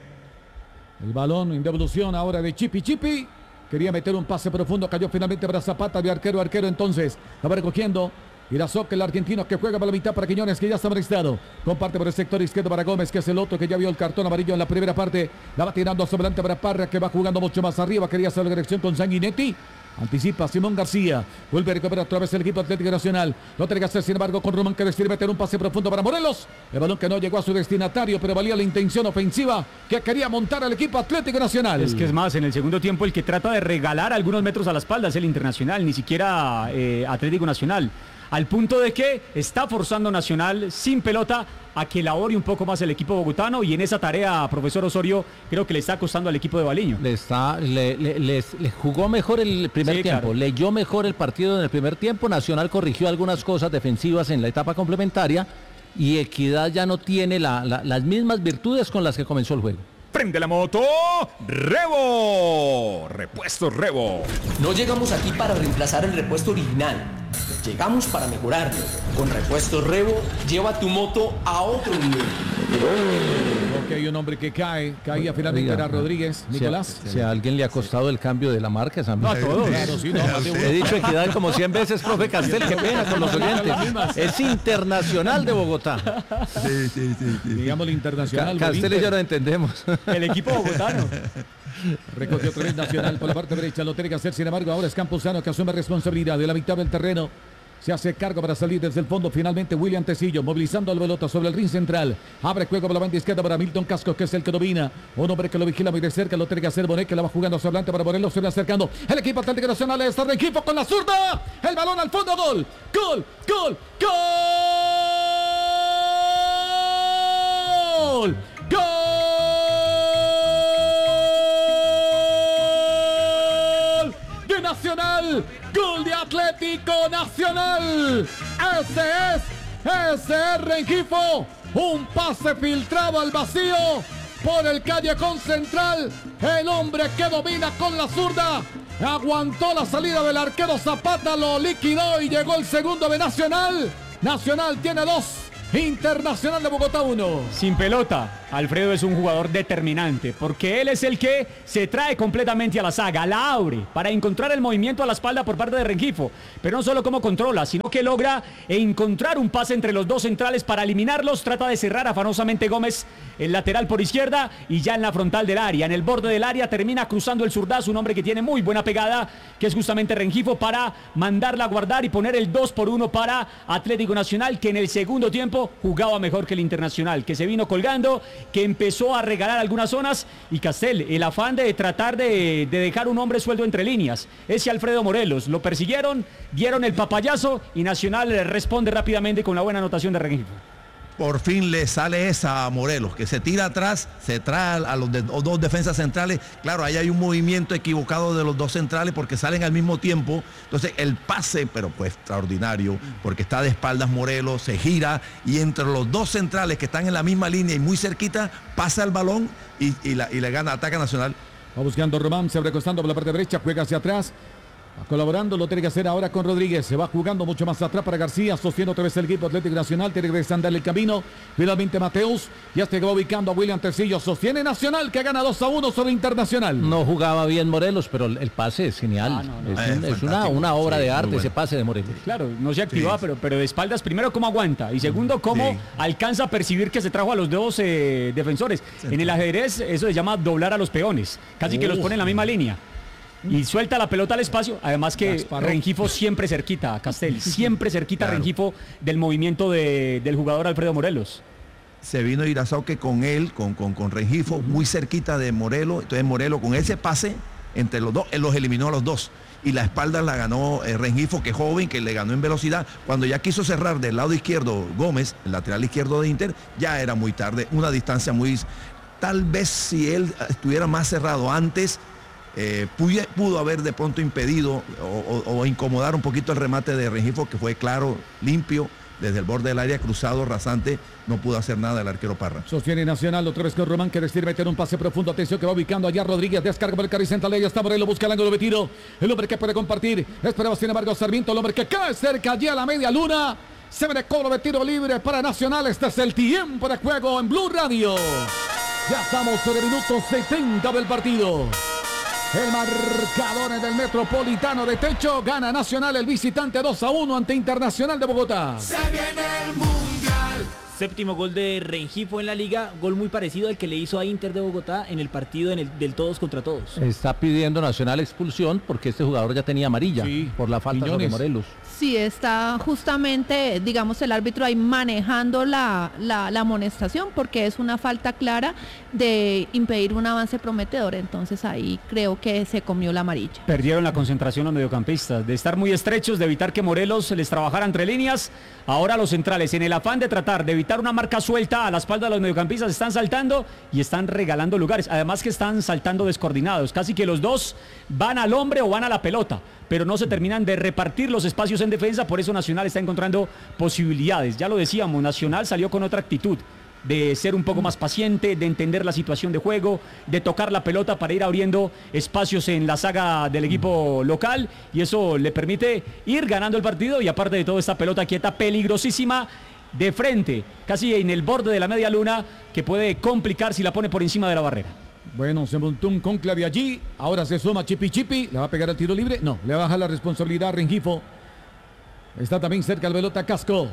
El balón en devolución ahora de Chipi Chipi. Quería meter un pase profundo, cayó finalmente para Zapata de arquero, arquero entonces. La va recogiendo Irazoque, el argentino que juega para la mitad para Quiñones, que ya está prestado. Comparte por el sector izquierdo para Gómez, que es el otro que ya vio el cartón amarillo en la primera parte. La va tirando hacia adelante para Parra, que va jugando mucho más arriba. Quería hacer la dirección con Sanguinetti. Anticipa Simón García. Vuelve a recuperar otra vez el equipo Atlético Nacional. Lo tiene que hacer, sin embargo, con Román, que decide meter un pase profundo para Morelos. El balón que no llegó a su destinatario, pero valía la intención ofensiva que quería montar al equipo Atlético Nacional. Es que es más, en el segundo tiempo el que trata de regalar algunos metros a la espalda es el Internacional, ni siquiera eh, Atlético Nacional. Al punto de que está forzando Nacional sin pelota a que elabore un poco más el equipo bogotano, y en esa tarea, profesor Osorio, creo que le está costando al equipo de Baliño. Le está, le, le, le, le jugó mejor el primer sí, tiempo, claro. Leyó mejor el partido en el primer tiempo. Nacional corrigió algunas cosas defensivas en la etapa complementaria, y Equidad ya no tiene la, la, las mismas virtudes con las que comenzó el juego. ¡Prende la moto! ¡Revo! Repuesto Revo. No llegamos aquí para reemplazar el repuesto original. Llegamos para mejorarlo. Con Repuesto Revo, lleva tu moto a otro nivel. Ok, hay un hombre que cae. Caía finalmente era Rodríguez. Nicolás. Si a, si a alguien le ha costado el cambio de la marca, esa no, a todos. Claro, sí, no, he dicho Equidad como cien veces, profe Castel. Qué pena con los oyentes. Es Internacional de Bogotá. Sí, sí, sí. sí. Digamos el Internacional. Ca Castel y yo lo entendemos. El equipo bogotano. Recogió otra vez Nacional por la parte derecha, lo tiene que hacer, sin embargo ahora es Campuzano que asume responsabilidad de la mitad del terreno. Se hace cargo para salir desde el fondo. Finalmente William Tecillo movilizando al pelota sobre el ring central. Abre juego por la banda izquierda para Milton Cascos, que es el que domina. Un hombre que lo vigila muy de cerca. Lo tiene que hacer Bonet, que la va jugando hacia adelante para Morelos. Se va acercando el equipo Atlético Nacional. Está de equipo con la zurda. El balón al fondo. Gol. Gol. Gol. Gol. Gol. De Nacional. Gol de Atlético Nacional. Ese es, ese es Rengifo. Un pase filtrado al vacío por el callejón central. El hombre que domina con la zurda aguantó la salida del arquero Zapata, lo liquidó y llegó el segundo de Nacional. Nacional tiene dos. Internacional de Bogotá uno. Sin pelota, Alfredo es un jugador determinante, porque él es el que se trae completamente a la saga, la abre, para encontrar el movimiento a la espalda por parte de Rengifo, pero no solo cómo controla, sino que logra encontrar un pase entre los dos centrales para eliminarlos, trata de cerrar afanosamente Gómez, el lateral por izquierda, y ya en la frontal del área, en el borde del área, termina cruzando el zurdazo, un hombre que tiene muy buena pegada, que es justamente Rengifo, para mandarla a guardar y poner el dos por uno para Atlético Nacional, que en el segundo tiempo jugaba mejor que el Internacional, que se vino colgando, que empezó a regalar algunas zonas, y Castel, el afán de tratar de, de dejar un hombre sueldo entre líneas, ese Alfredo Morelos, lo persiguieron, dieron el papayazo y Nacional responde rápidamente con la buena anotación de Rengifo. Por fin le sale esa a Morelos, que se tira atrás, se trae a los, de, los dos defensas centrales. Claro, ahí hay un movimiento equivocado de los dos centrales porque salen al mismo tiempo. Entonces el pase, pero pues extraordinario, porque está de espaldas Morelos, se gira y entre los dos centrales que están en la misma línea y muy cerquita, pasa el balón y, y, la, y le gana, ataca Nacional. Va buscando Román, se abre costando por la parte derecha, juega hacia atrás. Colaborando, lo tiene que hacer ahora con Rodríguez. Se va jugando mucho más atrás para García. Sostiene otra vez el equipo Atlético Nacional. Tiene que desandar el camino. Finalmente Mateus. Ya se va ubicando a William Tecillo. Sostiene Nacional, que gana dos a uno sobre Internacional. No jugaba bien Morelos, pero el pase es genial. Ah, no, no. Es, un, es una, una obra sí, de arte bueno. Ese pase de Morelos. Claro, no se activaba, sí. pero, pero de espaldas, primero cómo aguanta. Y segundo, cómo sí. alcanza a percibir que se trajo a los dos eh, defensores. Sí. En el ajedrez eso se llama doblar a los peones. Casi Uf. que los pone en la misma línea. Y suelta la pelota al espacio, además que Gasparro. Rengifo siempre cerquita, Castel, siempre cerquita claro. Rengifo del movimiento de, del jugador Alfredo Morelos. Se vino Irazoque con él, con, con, con Rengifo, uh-huh. muy cerquita de Morelos, entonces Morelos con ese pase entre los dos, él los eliminó a los dos. Y la espalda la ganó eh, Rengifo, que joven, que le ganó en velocidad. Cuando ya quiso cerrar del lado izquierdo Gómez, el lateral izquierdo de Inter, ya era muy tarde, una distancia muy... Tal vez si él estuviera más cerrado antes... Eh, pudo, pudo haber de pronto impedido o, o, o incomodar un poquito el remate de Rengifo, que fue claro, limpio, desde el borde del área, cruzado, rasante, no pudo hacer nada el arquero Parra. Sostiene Nacional, otra vez con Román, que decide meter un pase profundo, atención que va ubicando allá Rodríguez, descarga por el carril central, ahí está Morelos, busca el ángulo de tiro, el hombre que puede compartir, esperaba sin embargo Sarmiento, el hombre que cae cerca allí a la media luna, se ve de cobro de tiro libre para Nacional, este es el tiempo de juego en Blue Radio. Ya estamos sobre el minuto setenta del partido. El marcador en el Metropolitano de Techo, gana Nacional el visitante dos a uno ante Internacional de Bogotá. Se viene el Mundial. Séptimo gol de Rengifo en la liga, gol muy parecido al que le hizo a Inter de Bogotá en el partido en el, del todos contra todos. Está pidiendo Nacional expulsión porque este jugador ya tenía amarilla sí, por la falta de Morelos. Sí, está justamente, digamos, el árbitro ahí manejando la, la, la amonestación porque es una falta clara de impedir un avance prometedor, entonces ahí creo que se comió la amarilla. Perdieron la concentración los mediocampistas, de estar muy estrechos, de evitar que Morelos les trabajara entre líneas, ahora los centrales en el afán de tratar de evitar una marca suelta a la espalda de los mediocampistas están saltando y están regalando lugares, además que están saltando descoordinados, casi que los dos van al hombre o van a la pelota, pero no se terminan de repartir los espacios en defensa, por eso Nacional está encontrando posibilidades. Ya lo decíamos, Nacional salió con otra actitud, de ser un poco más paciente, de entender la situación de juego, de tocar la pelota para ir abriendo espacios en la saga del equipo local, y eso le permite ir ganando el partido, y aparte de todo, esta pelota quieta peligrosísima de frente, casi en el borde de la media luna, que puede complicar si la pone por encima de la barrera. Bueno, se montó un conclave allí, ahora se suma Chipi Chipi, ¿le va a pegar el tiro libre? No, le baja la responsabilidad a Rengifo. Está también cerca el pelota Casco.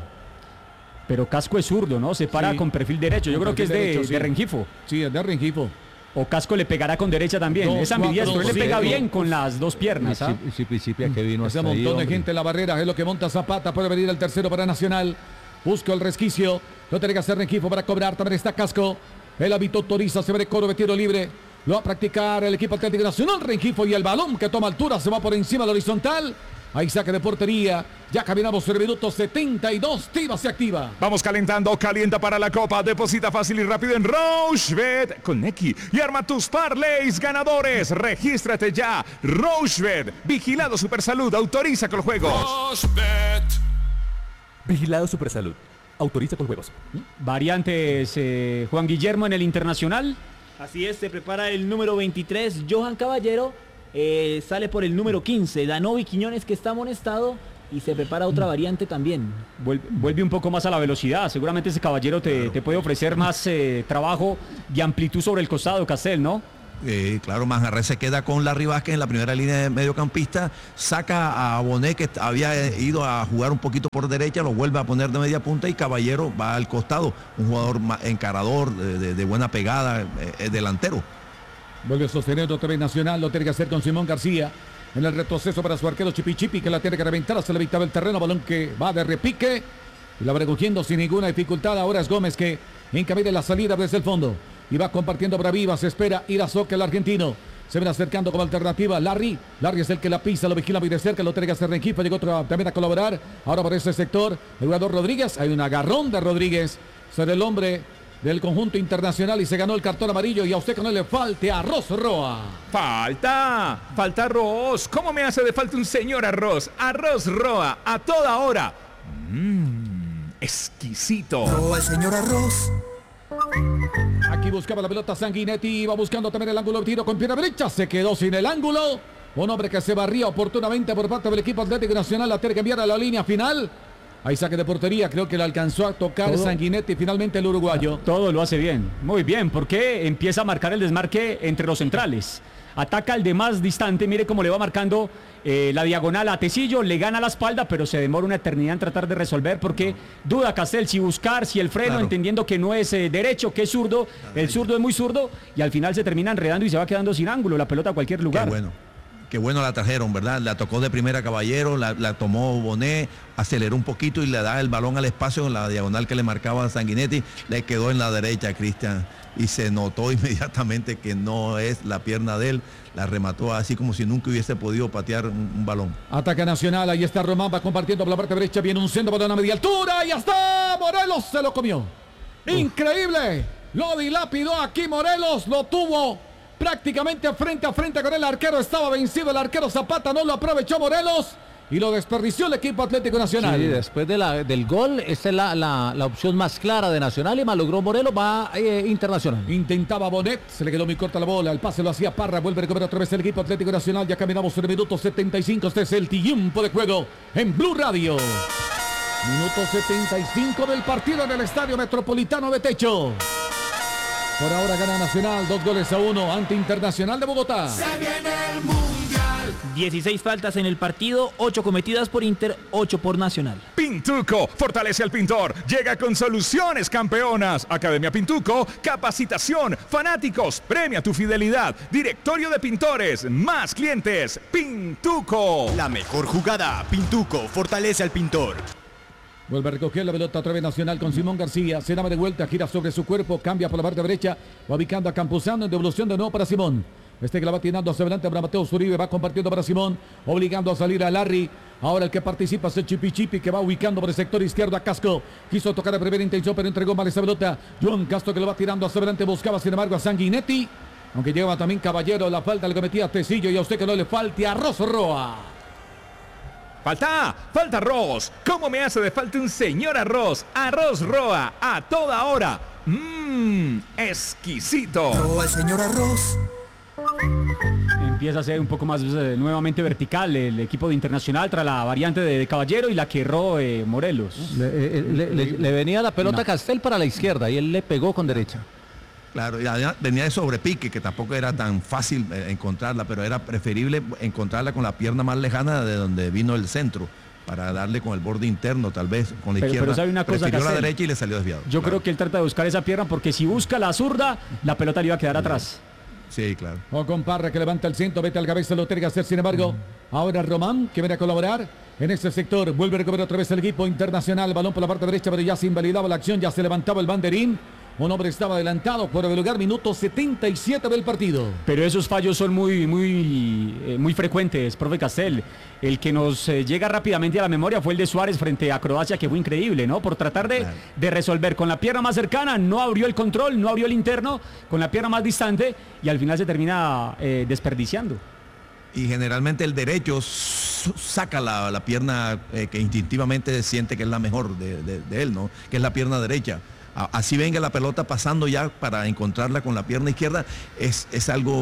Pero Casco es zurdo, ¿no? Se para sí, con perfil derecho, yo creo que es de, derecho, sí. de Rengifo. Sí, es de Rengifo. O Casco le pegará con derecha también, dos, es ambidiestro, él le pega sí, bien no. con las dos piernas. ¿Ah? Chipi Chipi que vino Ese montón ahí, de hombre. gente en la barrera, es lo que monta Zapata, puede venir el tercero para Nacional. Busca el resquicio, lo tiene que hacer Rengifo para cobrar, también está Casco. El hábito autoriza, se ve de coro de tiro libre. Lo va a practicar el equipo Atlético Nacional. Rengifo y el balón que toma altura se va por encima de la horizontal. Hay saque de portería. Ya caminamos sobre el minuto setenta y dos. Tiva se activa. Vamos calentando. Calienta para la copa. Deposita fácil y rápido en Rochebet con Neki. Y arma tus parlays ganadores. Regístrate ya. Rochebet. Vigilado Supersalud. Autoriza con juegos. Rochebet. Vigilado Supersalud. Autoriza con juegos. Variantes, eh, Juan Guillermo en el Internacional. Así es, se prepara el número veintitrés, Johan Caballero, eh, sale por el número quince, Danovi Quiñones, que está amonestado, y se prepara otra variante también. Vuelve, vuelve un poco más a la velocidad. Seguramente ese caballero te, claro. te puede ofrecer más eh, trabajo y amplitud sobre el costado, Castel, ¿no? Eh, claro, Manjarres se queda con Larry Vázquez en la primera línea de mediocampista, saca a Bonet, que había ido a jugar un poquito por derecha, lo vuelve a poner de media punta y Caballero va al costado, un jugador encarador, de, de, de buena pegada, eh, delantero. Vuelve a sostener otra vez Nacional, lo tiene que hacer con Simón García. En el retroceso para su arquero Chipi Chipi, que la tiene que reventar, se le evitaba el terreno, balón que va de repique y la va recogiendo sin ninguna dificultad. Ahora es Gómez que encamina la salida desde el fondo y va compartiendo para Viva, se espera Irazoque, el argentino. Se ven acercando como alternativa Larry. Larry es el que la pisa, lo vigila muy de cerca, lo tiene que hacer Rengifo, llegó otro también a colaborar. Ahora por ese sector, el jugador Rodríguez, hay un agarrón de Rodríguez, será el hombre del conjunto internacional y se ganó el cartón amarillo y a usted que no le falte arroz Roa. Falta, falta arroz. ¿Cómo me hace de falta un señor arroz? Arroz Roa, a toda hora. Mmm, exquisito. Roa, el señor arroz. Aquí buscaba la pelota Sanguinetti, va buscando también el ángulo de tiro con pierna derecha, se quedó sin el ángulo. Un hombre que se barría oportunamente por parte del equipo Atlético Nacional, la tiene que enviar a la línea final. Hay saque de portería, creo que le alcanzó a tocar todo. Sanguinetti, finalmente el uruguayo. Todo lo hace bien, muy bien, porque empieza a marcar el desmarque entre los centrales. Ataca al de más distante, mire cómo le va marcando eh, la diagonal a Tecillo, le gana la espalda, pero se demora una eternidad en tratar de resolver porque duda Castel si buscar, si el freno, claro. entendiendo que no es eh, derecho, que es zurdo, el zurdo es muy zurdo y al final se termina enredando y se va quedando sin ángulo, la pelota a cualquier lugar. Qué bueno. Qué bueno la trajeron, ¿verdad? La tocó de primera Caballero, la, la tomó Bonet, aceleró un poquito y le da el balón al espacio en la diagonal que le marcaba a Sanguinetti, le quedó en la derecha, Cristian, y se notó inmediatamente que no es la pierna de él, la remató así como si nunca hubiese podido patear un, un balón. Ataca Nacional, ahí está Román, va compartiendo por la parte derecha, viene un centro, balón a media altura, y hasta Morelos se lo comió. Increíble, lo dilapidó aquí Morelos, lo tuvo prácticamente frente a frente con el arquero, estaba vencido el arquero Zapata, no lo aprovechó Morelos y lo desperdició el equipo Atlético Nacional. Sí, después de la, del gol, esta es la, la, la opción más clara de Nacional y malogró Morelos, va eh, Internacional. Intentaba Bonet, se le quedó muy corta la bola, el pase lo hacía Parra, vuelve a recuperar otra vez el equipo Atlético Nacional, ya caminamos en el minuto setenta y cinco, este es el tiempo de juego en Blue Radio. Minuto setenta y cinco del partido en el Estadio Metropolitano de Techo. Por ahora gana Nacional, dos goles a uno ante Internacional de Bogotá. Se viene el Mundial. dieciséis faltas en el partido, ocho cometidas por Inter, ocho por Nacional. Pintuco, fortalece al pintor, llega con soluciones campeonas. Academia Pintuco, capacitación, fanáticos, premia tu fidelidad. Directorio de pintores, más clientes, Pintuco. La mejor jugada, Pintuco, fortalece al pintor. Vuelve a recoger la pelota otra vez Nacional con Simón García. Se da de vuelta, gira sobre su cuerpo, cambia por la parte derecha, va ubicando a Campuzano en devolución de nuevo para Simón. Este que la va tirando hacia adelante para Mateo Zuribe, va compartiendo para Simón, obligando a salir a Larry. Ahora el que participa es el Chipi Chipi, que va ubicando por el sector izquierdo a Casco. Quiso tocar de primera intención, pero entregó mal esa pelota. John Castro que lo va tirando hacia adelante, buscaba sin embargo a Sanguinetti. Aunque llegaba también Caballero, la falta le cometía a Tecillo y a usted que no le falte arroz Roa. Falta, falta arroz. ¿Cómo me hace de falta un señor arroz? Arroz Roa, a toda hora. Mmm, exquisito. Roa, el señor arroz. Empieza a ser un poco más eh, nuevamente vertical el equipo de Internacional tras la variante de, de Caballero y la que erró eh, Morelos. Le, eh, le, le, le venía la pelota no. Castel para la izquierda y él le pegó con derecha. Claro, ya venía de sobrepique, que tampoco era tan fácil encontrarla, pero era preferible encontrarla con la pierna más lejana de donde vino el centro, para darle con el borde interno, tal vez, con la pero, izquierda. Pero sabe una cosa, prefirió Castel, la derecha y le salió desviado. Yo claro. creo que él trata de buscar esa pierna, porque si busca la zurda, la pelota le iba a quedar atrás. Sí, claro. O con Parra que levanta el centro, vete al cabeza, lo tiene que hacer, sin embargo. Mm. Ahora Román, que viene a colaborar en este sector, vuelve a recuperar otra vez el equipo Internacional, balón por la parte derecha, pero ya se invalidaba la acción, ya se levantaba el banderín. Un hombre estaba adelantado por el lugar, minuto setenta y siete del partido. Pero esos fallos son muy, muy, eh, muy frecuentes, profe Castel. El que nos eh, llega rápidamente a la memoria fue el de Suárez frente a Croacia, que fue increíble, ¿no? Por tratar de, claro. de resolver con la pierna más cercana, no abrió el control, no abrió el interno, con la pierna más distante y al final se termina eh, desperdiciando. Y generalmente el derecho saca la, la pierna eh, que instintivamente siente que es la mejor de, de, de él, ¿no? Que es la pierna derecha. Así venga la pelota pasando ya para encontrarla con la pierna izquierda, es, es algo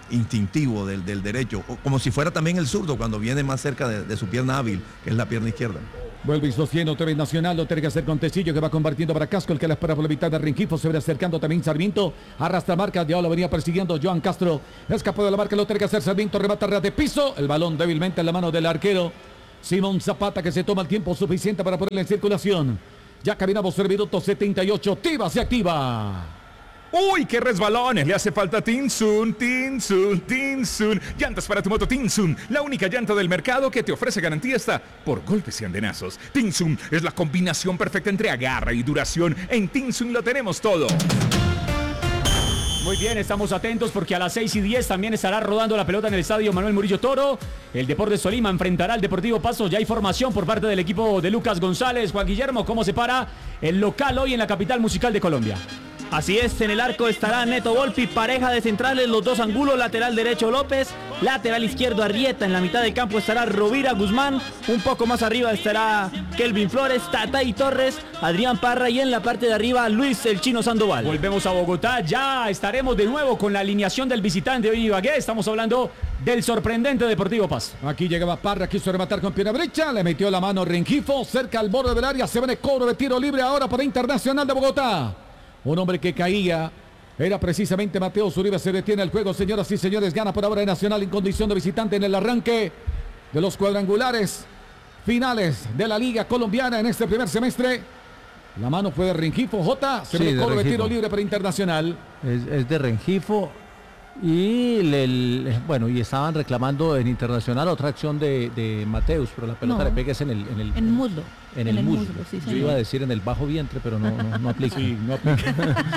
instintivo del, del derecho, o como si fuera también el zurdo cuando viene más cerca de, de su pierna hábil, que es la pierna izquierda. Vuelve y sostiene otra vez Nacional, lo tiene que hacer con Tecillo, que va compartiendo para Casco, el que la espera por la mitad de Rengifo, se ve acercando también Sarmiento, arrastra marca, ya lo venía persiguiendo Joan Castro, escapó de la marca, lo tiene que hacer Sarmiento, remata ras de piso, el balón débilmente en la mano del arquero Simón Zapata, que se toma el tiempo suficiente para ponerla en circulación. Ya caminamos el minuto setenta y ocho, Tiva se activa. ¡Uy, qué resbalones! Le hace falta Tinsun, Tinsun, Tinsun. Llantas para tu moto Tinsun, la única llanta del mercado que te ofrece garantía hasta por golpes y andenazos. Tinsun es la combinación perfecta entre agarre y duración. En Tinsun lo tenemos todo. Muy bien, estamos atentos porque a las seis y diez también estará rodando la pelota en el estadio Manuel Murillo Toro. El Deportes Tolima enfrentará al Deportivo Pasto. Ya hay formación por parte del equipo de Lucas González. Juan Guillermo, ¿cómo se para el local hoy en la capital musical de Colombia? Así es, en el arco estará Neto Volpi, pareja de centrales, los dos ángulos, lateral derecho López, lateral izquierdo Arrieta, en la mitad del campo estará Rovira Guzmán, un poco más arriba estará Kelvin Flores, Tatay Torres, Adrián Parra y en la parte de arriba Luis el Chino Sandoval. Volvemos a Bogotá, ya estaremos de nuevo con la alineación del visitante hoy Ibagué, estamos hablando del sorprendente Deportivo Pasto. Aquí llegaba Parra, quiso rematar con pierna derecha, le metió la mano Rengifo, cerca al borde del área, se viene cobro de tiro libre ahora para Internacional de Bogotá. Un hombre que caía era precisamente Mateo Zuribe. Se detiene el juego, señoras y señores. Gana por ahora Nacional en condición de visitante en el arranque de los cuadrangulares finales de la Liga Colombiana en este primer semestre. La mano fue de Rengifo. J. Se ve cobro de tiro libre para Internacional. Es, es de Rengifo. Y le, le, bueno, y estaban reclamando en Internacional otra acción de, de Mateus, pero la pelota no, le pega en el en el, en muslo. En, en el, el muslo. muslo sí, Yo iba a decir en el bajo vientre, pero no, no, no aplica. Sí, no aplica.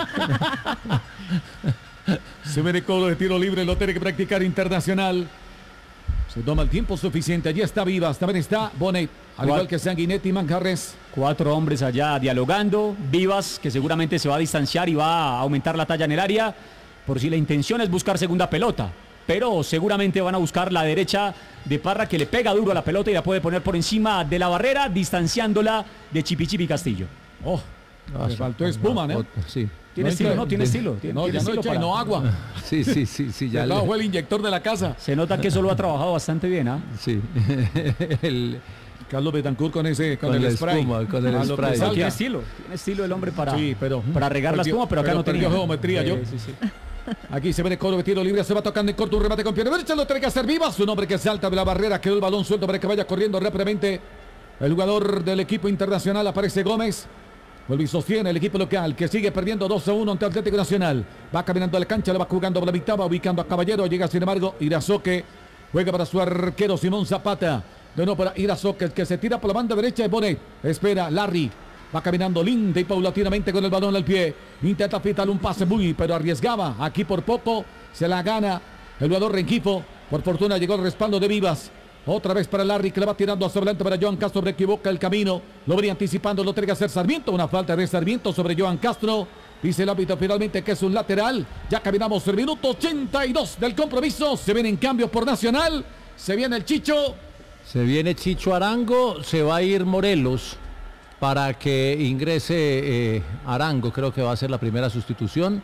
Se ve de cobro de tiro libre, lo tiene que practicar Internacional. Se toma el tiempo suficiente. Allí está Vivas, también está Bonet, al igual que Sanguinetti y Manjarres. Cuatro hombres allá dialogando. Vivas, que seguramente se va a distanciar y va a aumentar la talla en el área, por si la intención es buscar segunda pelota. Pero seguramente van a buscar la derecha de Parra, que le pega duro a la pelota y la puede poner por encima de la barrera, distanciándola de Chipichipi Castillo. Oh, le faltó espuma, ¿no? Sí. Tiene no estilo, ¿no? Tiene estilo. Tiene, no, tiene ya no estilo echa para... no agua. Sí, sí, sí, sí. Ya le... fue el inyector de la casa. Se nota que eso lo ha trabajado bastante bien, ¿ah? ¿eh? Sí. el... Carlos Betancourt con ese, con, con el spray. Espuma, con el spray. No, tiene estilo, tiene estilo el hombre para, sí, pero, para regar la espuma, pero acá pero no tenía geometría. Sí, yo. Sí, sí. Aquí se ve el cobro de tiro libre, se va tocando en corto un remate con pierna derecha, lo tiene que hacer Vivas, un hombre que salta de la barrera, quedó el balón suelto para que vaya corriendo rápidamente. El jugador del equipo Internacional aparece Gómez. Vuelve y sostiene el equipo local, que sigue perdiendo dos a uno ante Atlético Nacional. Va caminando a la cancha, le va jugando por la mitad, va ubicando a Caballero, llega sin embargo Irazoque, juega para su arquero Simón Zapata. De nuevo para Irazoque, el que se tira por la banda derecha es Bonet. Espera Larry. Va caminando linda y paulatinamente con el balón al pie. Intenta fitar un pase muy, pero arriesgaba. Aquí por poco se la gana el jugador Rengifo. Por fortuna llegó el respaldo de Vivas. Otra vez para Larry, que le va tirando hacia adelante para Joan Castro, pero equivoca el camino. Lo venía anticipando, lo tiene que hacer Sarmiento. Una falta de Sarmiento sobre Joan Castro. Dice el árbitro finalmente que es un lateral. Ya caminamos el minuto ochenta y dos del compromiso. Se viene en cambio por Nacional. Se viene el Chicho. Se viene Chicho Arango. Se va a ir Morelos para que ingrese eh, Arango. Creo que va a ser la primera sustitución.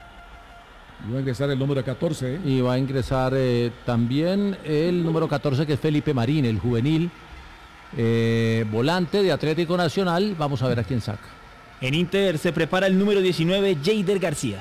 Y va a ingresar el número catorce. ¿eh? Y va a ingresar eh, también el número catorce, que es Felipe Marín, el juvenil. Eh, volante de Atlético Nacional. Vamos a ver a quién saca. En Inter se prepara el número diecinueve, Jeider García.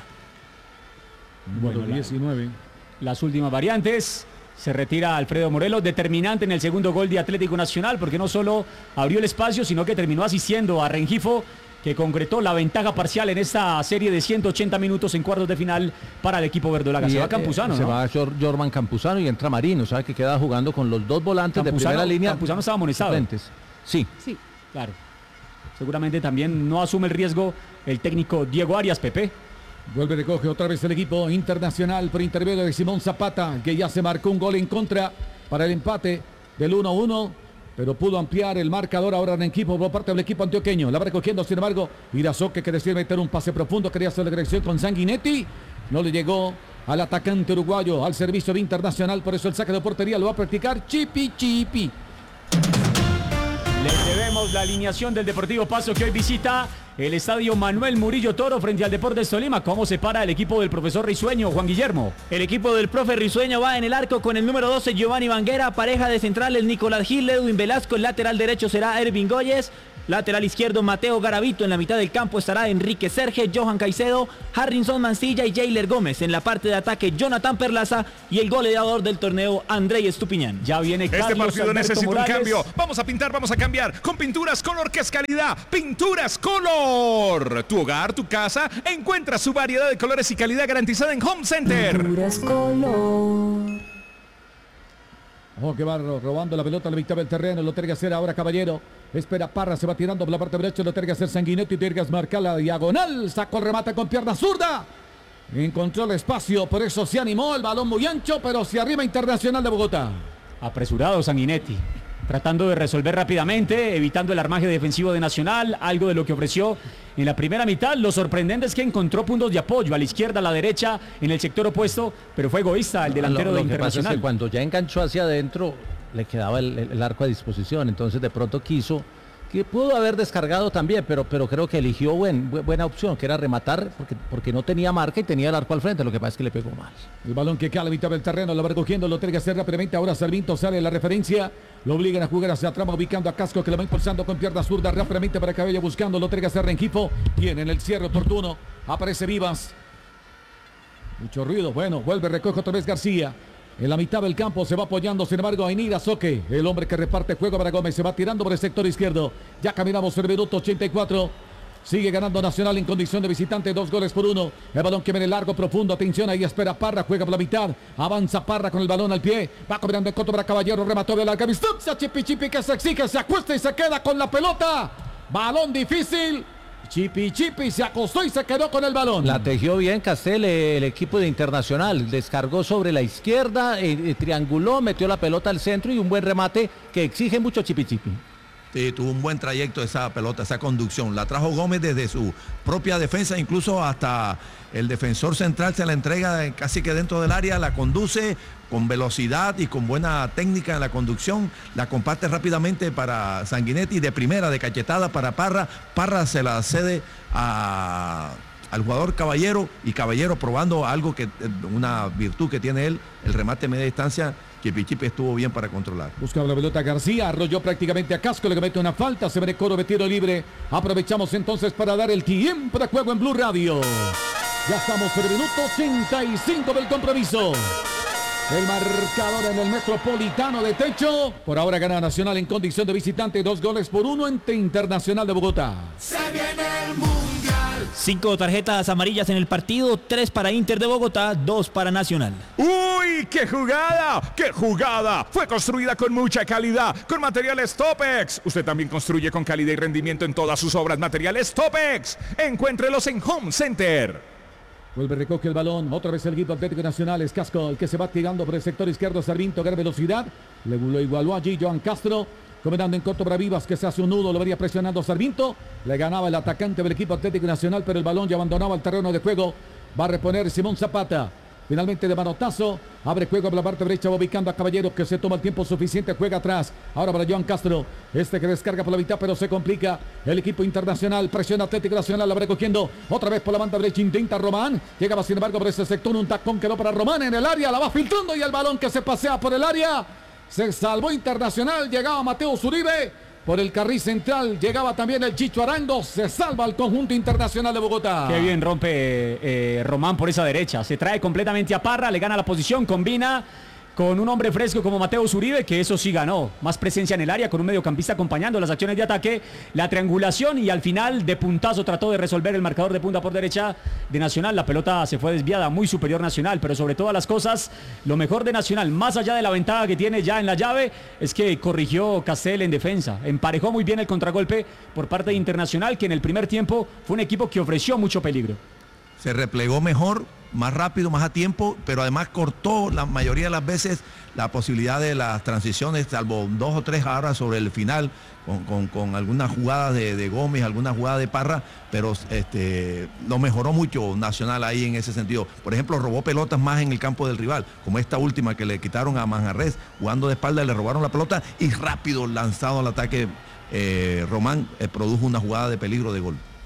Número bueno, diecinueve. La, las últimas variantes. Se retira Alfredo Morelos, determinante en el segundo gol de Atlético Nacional, porque no solo abrió el espacio, sino que terminó asistiendo a Rengifo, que concretó la ventaja parcial en esta serie de ciento ochenta minutos en cuartos de final para el equipo verdolaga. Se va Campuzano, eh, ¿no? Se va Jorman Campuzano y entra Marín, o sea que queda jugando con los dos volantes Campuzano, de primera línea. Campuzano estaba amonestado. Sí. Sí, claro. Seguramente también no asume el riesgo el técnico Diego Arias, Pepe. Vuelve, recoge otra vez el equipo Internacional por intermedio de Simón Zapata, que ya se marcó un gol en contra para el empate del uno a uno, pero pudo ampliar el marcador ahora en equipo por parte del equipo antioqueño. La va recogiendo, sin embargo, Irazoque, que decide meter un pase profundo, quería hacer la dirección con Sanguinetti, no le llegó al atacante uruguayo, al servicio de Internacional, por eso el saque de portería lo va a practicar Chipi Chipi. Les debemos la alineación del Deportivo Pasto, que hoy visita el estadio Manuel Murillo Toro frente al Deportes Tolima. ¿Cómo se para el equipo del profesor Risueño, Juan Guillermo? El equipo del profe Risueño va en el arco con el número doce Giovanni Banguera, pareja de centrales Nicolás Gil, Edwin Velasco, el lateral derecho será Ervin Goyes, lateral izquierdo Mateo Garavito, en la mitad del campo estará Enrique Serge, Johan Caicedo, Harrison Mancilla y Jailer Gómez, en la parte de ataque Jonathan Perlaza y el goleador del torneo Andrei Estupiñán. Ya viene Carlos Este partido Alberto necesita Morales. un cambio. Vamos a pintar, vamos a cambiar. Con Pinturas Color, que es calidad. Pinturas Color. Tu hogar, tu casa, encuentra su variedad de colores y calidad garantizada en Home Center. Pinturas Color. Ojo que va robando la pelota a la mitad del terreno, lo tiene que hacer ahora Caballero. Espera Parra, se va tirando por la parte derecha, lo tiene que hacer Sanguinetti, tiene que marcar la diagonal, sacó el remate con pierna zurda. Encontró el espacio, por eso se animó, el balón muy ancho, pero se arriba Internacional de Bogotá. Apresurado Sanguinetti, tratando de resolver rápidamente, evitando el armaje defensivo de Nacional, algo de lo que ofreció en la primera mitad. Lo sorprendente es que encontró puntos de apoyo a la izquierda, a la derecha, en el sector opuesto, pero fue egoísta el delantero lo, lo de que pasa Internacional. es que cuando ya enganchó hacia adentro, le quedaba el, el arco a disposición, entonces de pronto quiso, que pudo haber descargado también, pero, pero creo que eligió buen, buena opción, que era rematar, porque, porque no tenía marca y tenía el arco al frente, lo que pasa es que le pegó mal. El balón que cae a la mitad del terreno, lo va recogiendo, lo tiene que hacer rápidamente, ahora Sarmiento sale la referencia, lo obligan a jugar hacia atrás, ubicando a Casco, que lo va impulsando con pierna zurda rápidamente para Cabello, buscando, lo tiene que hacer Rengifo, tiene en el cierre oportuno, aparece Vivas, mucho ruido, bueno, vuelve, recoge otra vez García. En la mitad del campo se va apoyando, sin embargo, Ainira Soque, el hombre que reparte juego para Gómez, se va tirando por el sector izquierdo. Ya caminamos el minuto ochenta y cuatro. Sigue ganando Nacional en condición de visitante, dos goles por uno. El balón que viene largo, profundo, atención, ahí espera Parra, juega por la mitad. Avanza Parra con el balón al pie. Va cobrando el coto para Caballero, remató de larga distancia. Chipi Chipi que se exige, se acuesta y se queda con la pelota. Balón difícil. Chipi Chipi se acostó y se quedó con el balón. La tejió bien Castel, el equipo de Internacional. Descargó sobre la izquierda, eh, trianguló, metió la pelota al centro y un buen remate que exige mucho Chipi Chipi. Sí, tuvo un buen trayecto esa pelota, esa conducción. La trajo Gómez desde su propia defensa, incluso hasta el defensor central se la entrega casi que dentro del área, la conduce con velocidad y con buena técnica en la conducción, la comparte rápidamente para Sanguinetti, de primera, de cachetada para Parra. Parra se la cede a... al jugador Caballero, y Caballero probando algo que, una virtud que tiene él, el remate a media distancia, que Pichipe estuvo bien para controlar. Buscaba la pelota García, arrolló prácticamente a Casco, le comete una falta, se ve coro de tiro libre. Aprovechamos entonces para dar el tiempo de juego en Blue Radio. Ya estamos en el minuto ochenta y cinco del compromiso. El marcador en el Metropolitano de Techo. Por ahora gana Nacional en condición de visitante, dos goles por uno ante Internacional de Bogotá. Se viene el Mundial. Cinco tarjetas amarillas en el partido, tres para Inter de Bogotá, dos para Nacional. ¡Uy, qué jugada! ¡Qué jugada! Fue construida con mucha calidad, con materiales Topex. Usted también construye con calidad y rendimiento en todas sus obras. Materiales Topex. Encuéntrelos en Home Center. Vuelve, recoge el balón, otra vez el equipo Atlético Nacional, es Casco el que se va tirando por el sector izquierdo, Sarmiento, gran velocidad, le lo igualó allí Joan Castro, comandando en corto para Vivas, que se hace un nudo, lo vería presionando Sarmiento, le ganaba el atacante del equipo Atlético Nacional, pero el balón ya abandonaba el terreno de juego, va a reponer Simón Zapata. Finalmente de manotazo, abre juego por la parte derecha, va ubicando a Caballero, que se toma el tiempo suficiente, juega atrás. Ahora para Joan Castro, este que descarga por la mitad, pero se complica. El equipo Internacional, presiona Atlético Nacional, la va recogiendo. Otra vez por la banda derecha, intenta Román. Llegaba sin embargo por ese sector, un tacón quedó para Román en el área, la va filtrando y el balón que se pasea por el área. Se salvó Internacional, llegaba Mateo Zuribe. Por el carril central llegaba también el Chicho Arango, se salva el conjunto Internacional de Bogotá. Qué bien rompe eh, Román por esa derecha, se trae completamente a Parra, le gana la posición, combina con un hombre fresco como Mateo Uribe, que eso sí ganó, más presencia en el área con un mediocampista acompañando las acciones de ataque, la triangulación y al final de puntazo trató de resolver el marcador de punta por derecha de Nacional. La pelota se fue desviada, muy superior Nacional, pero sobre todas las cosas, lo mejor de Nacional, más allá de la ventaja que tiene ya en la llave, es que corrigió Castel en defensa, emparejó muy bien el contragolpe por parte de Internacional, que en el primer tiempo fue un equipo que ofreció mucho peligro. Se replegó mejor, más rápido, más a tiempo, pero además cortó la mayoría de las veces la posibilidad de las transiciones, salvo dos o tres ahora sobre el final, con, con, con algunas jugadas de, de Gómez, algunas jugadas de Parra, pero este, lo mejoró mucho Nacional ahí en ese sentido. Por ejemplo, robó pelotas más en el campo del rival, como esta última que le quitaron a Manjarres, jugando de espalda, le robaron la pelota y rápido lanzado al ataque, eh, Román eh, produjo una jugada de peligro de gol.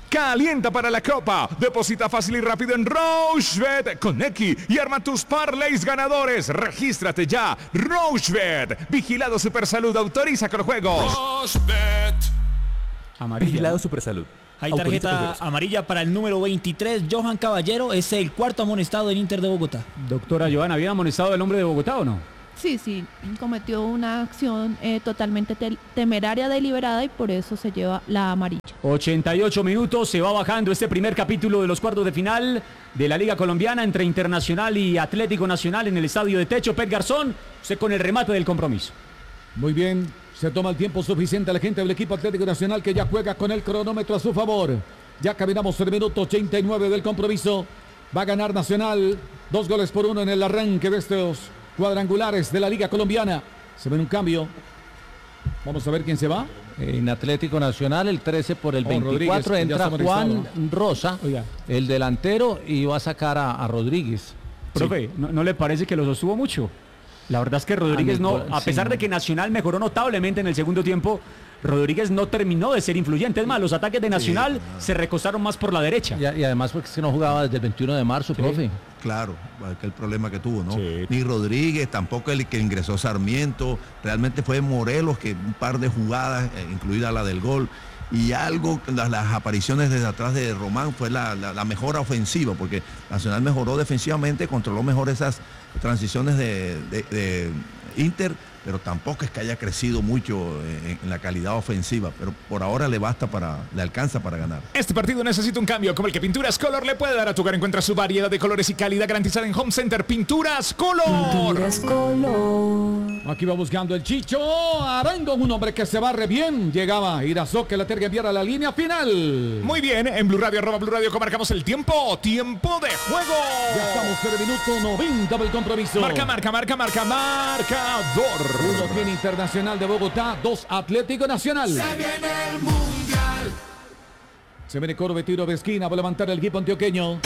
Calienta para la Copa. Deposita fácil y rápido en Rochebet con X y arma tus parlays ganadores. Regístrate ya. Rochebet. Vigilado Supersalud. Autoriza con juegos. Rochebet. Amarilla. Vigilado Supersalud. Hay Autoriza tarjeta juegos. amarilla para el número veintitrés, Johan Caballero, es el cuarto amonestado del Inter de Bogotá. Doctora Joana, ¿habían amonestado el hombre de Bogotá o no? Sí, sí, cometió una acción eh, totalmente te- temeraria, deliberada, y por eso se lleva la amarilla. ochenta y ocho minutos, se va bajando este primer capítulo de los cuartos de final de la Liga Colombiana entre Internacional y Atlético Nacional en el estadio de Techo. Pet Garzón, usted con el remate del compromiso. Muy bien, se toma el tiempo suficiente la gente del equipo Atlético Nacional, que ya juega con el cronómetro a su favor. Ya caminamos el minuto ochenta y nueve del compromiso. Va a ganar Nacional, dos goles por uno en el arranque de estos cuadrangulares de la Liga Colombiana. Se ve un cambio. Vamos a ver quién se va. En Atlético Nacional, el trece por el Oh, veinticuatro, Rodríguez, ya entra está Juan amonestado. Rosa, Oiga. el delantero, y va a sacar a, a Rodríguez. Profe, ¿no, ¿no le parece que lo sostuvo mucho? La verdad es que Rodríguez Ah, no, no, a sí, pesar no. de que Nacional mejoró notablemente en el segundo tiempo, Rodríguez no terminó de ser influyente. Es más, los ataques de Nacional Sí, claro. se recostaron más por la derecha. Y, a- y además porque es que no jugaba desde el veintiuno de marzo, profe. Claro, aquel problema que tuvo, ¿no? Sí. Ni Rodríguez, tampoco el que ingresó Sarmiento, realmente fue Morelos que un par de jugadas, eh, incluida la del gol, y algo, las, las apariciones desde atrás de Román fue la, la- la mejora ofensiva, porque Nacional mejoró defensivamente, controló mejor esas transiciones de, de- de Inter, pero tampoco es que haya crecido mucho en, en la calidad ofensiva, pero por ahora le basta para, le alcanza para ganar. Este partido necesita un cambio como el que Pinturas Color le puede dar a tu hogar. Encuentra su variedad de colores y calidad garantizada en Home Center. Pinturas Color. Aquí va buscando el Chicho Arango, un hombre que se barre bien. Llegaba Irazó, que la terga enviar a la línea final. Muy bien, en Blue Radio, arroba Blue Radio, marcamos el tiempo. Tiempo de juego. Ya estamos en el minuto noventa del compromiso. Marca, marca, marca, marca, marcador. Uno tiene Internacional de Bogotá, dos Atlético Nacional. Se viene el mundial. Se viene Corbe, tiro de esquina, va a levantar el equipo antioqueño.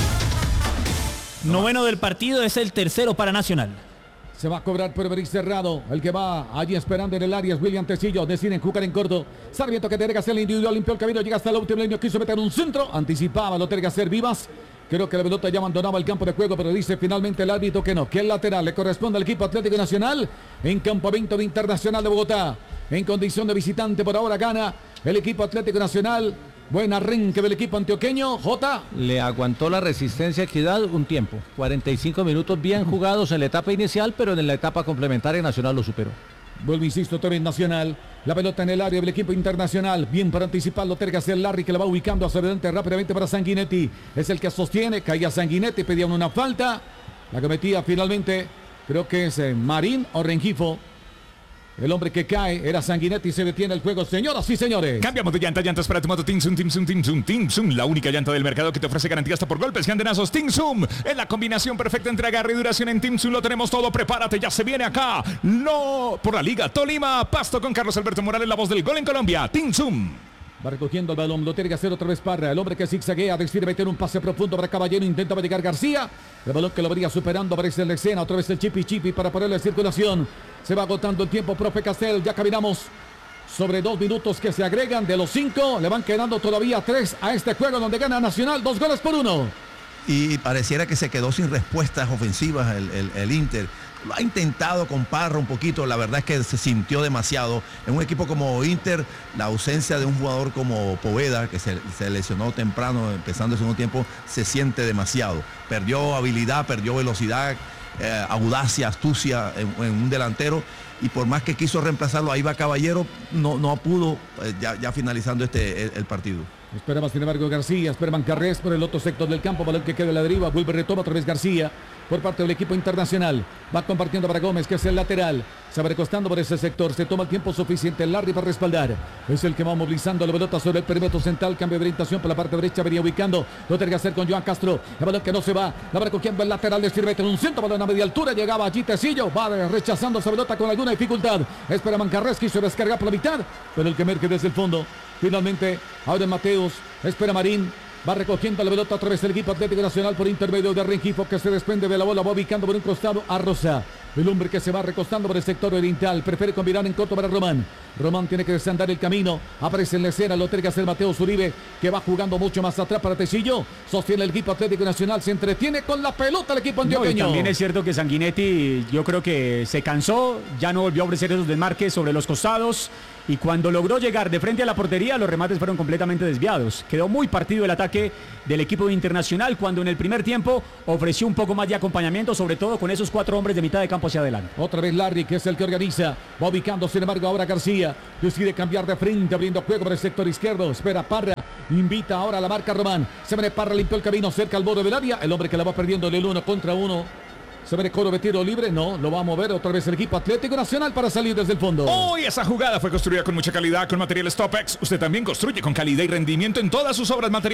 Noveno del partido, es el tercero para Nacional. Se va a cobrar por Beris cerrado. El que va allí esperando en el área es William Tecillo. Deciden jugar en corto. Sarmiento, que tiene que hacer el individual, limpió el camino, llega hasta el último línea, quiso meter un centro. Anticipaba, lo tiene que hacer Vivas. Creo que la pelota ya abandonaba el campo de juego, pero dice finalmente el árbitro que no, que el lateral le corresponde al equipo Atlético Nacional en campamento de Internacional de Bogotá. En condición de visitante por ahora gana el equipo Atlético Nacional. Buen arranque del equipo antioqueño. J. Le aguantó la resistencia Equidad un tiempo. cuarenta y cinco minutos bien jugados en la etapa inicial, pero en la etapa complementaria Nacional lo superó. Vuelvo, insisto, también Nacional. La pelota en el área del equipo Internacional. Bien para anticipar, lo tiene que hacer Larry, que la va ubicando hacia adelante rápidamente para Sanguinetti. Es el que sostiene, caía Sanguinetti, pedían una falta. La cometía finalmente, creo que es eh, Marín o Rengifo. El hombre que cae era Sanguinetti, se detiene el juego, señoras y señores. Cambiamos de llanta, llantas para tu moto Tinsum, Tinsum, Tinsum, Tinsum, la única llanta del mercado que te ofrece garantía hasta por golpes y andenazos. Tinsum, es la combinación perfecta entre agarre y duración. En Tinsum lo tenemos todo, prepárate, ya se viene acá. No, por la Liga Tolima, Pasto con Carlos Alberto Morales, la voz del gol en Colombia. Tinsum. Va recogiendo el balón, lo tiene que hacer otra vez Parra. El hombre que zigzaguea, decide meter un pase profundo para Caballero, intentaba llegar García. El balón que lo vería superando, aparece en la escena, otra vez el chipi chipi para ponerle circulación. Se va agotando el tiempo, profe Castel, ya caminamos sobre dos minutos que se agregan de los cinco. Le van quedando todavía tres a este juego donde gana Nacional, dos goles por uno. Y pareciera que se quedó sin respuestas ofensivas el, el- el Inter. Lo ha intentado con Parra un poquito, la verdad es que se sintió demasiado. En un equipo como Inter, la ausencia de un jugador como Poveda, que se, se lesionó temprano, empezando el segundo tiempo, se siente demasiado. Perdió habilidad, perdió velocidad, eh, audacia, astucia en, en un delantero. Y por más que quiso reemplazarlo, ahí va Caballero, no, no pudo, eh, ya, ya finalizando este el, el partido. Esperaba sin embargo García, esperaban Carrés por el otro sector del campo, balón que queda en la deriva, vuelve, retoma otra vez García por parte del equipo Internacional, va compartiendo para Gómez, que es el lateral, se va recostando por ese sector, se toma el tiempo suficiente Larry para respaldar, es el que va movilizando la pelota sobre el perímetro central, cambio de orientación por la parte derecha, venía ubicando, lo tiene que hacer con Joan Castro, el balón que no se va, la va recogiendo el lateral de Sirvete en un centro, balón a media altura, llegaba allí Tecillo, va rechazando esa pelota con alguna dificultad, espera Mancarrés, quiso descargar por la mitad, pero el que merque desde el fondo. Finalmente, ahora en Mateus, espera Marín, va recogiendo la pelota otra vez el equipo Atlético Nacional por intermedio de Rengifo, que se desprende de la bola, va ubicando por un costado a Rosa. El hombre que se va recostando por el sector oriental. Prefiere combinar en corto para Román. Román tiene que desandar el camino. Aparece en la escena. Lo tiene que hacer Mateo Zuribe, que va jugando mucho más atrás para Tecillo. Sostiene el equipo Atlético Nacional. Se entretiene con la pelota el equipo antioqueño. No, también es cierto que Sanguinetti, yo creo que se cansó. Ya no volvió a ofrecer esos desmarques sobre los costados. Y cuando logró llegar de frente a la portería, los remates fueron completamente desviados. Quedó muy partido el ataque del equipo Internacional, cuando en el primer tiempo ofreció un poco más de acompañamiento, sobre todo con esos cuatro hombres de mitad de campo hacia adelante. Otra vez Larry, que es el que organiza. Va ubicando, sin embargo, ahora García. Decide cambiar de frente, abriendo juego por el sector izquierdo. Espera Parra. Invita ahora a la marca Román. Se viene Parra, limpió el camino cerca al borde del área. El hombre que la va perdiendo en el uno contra uno. Se ve Coro de tiro libre, no, lo va a mover otra vez el equipo Atlético Nacional para salir desde el fondo. Hoy esa jugada fue construida con mucha calidad, con materiales Topex. Usted también construye con calidad y rendimiento en todas sus obras materiales.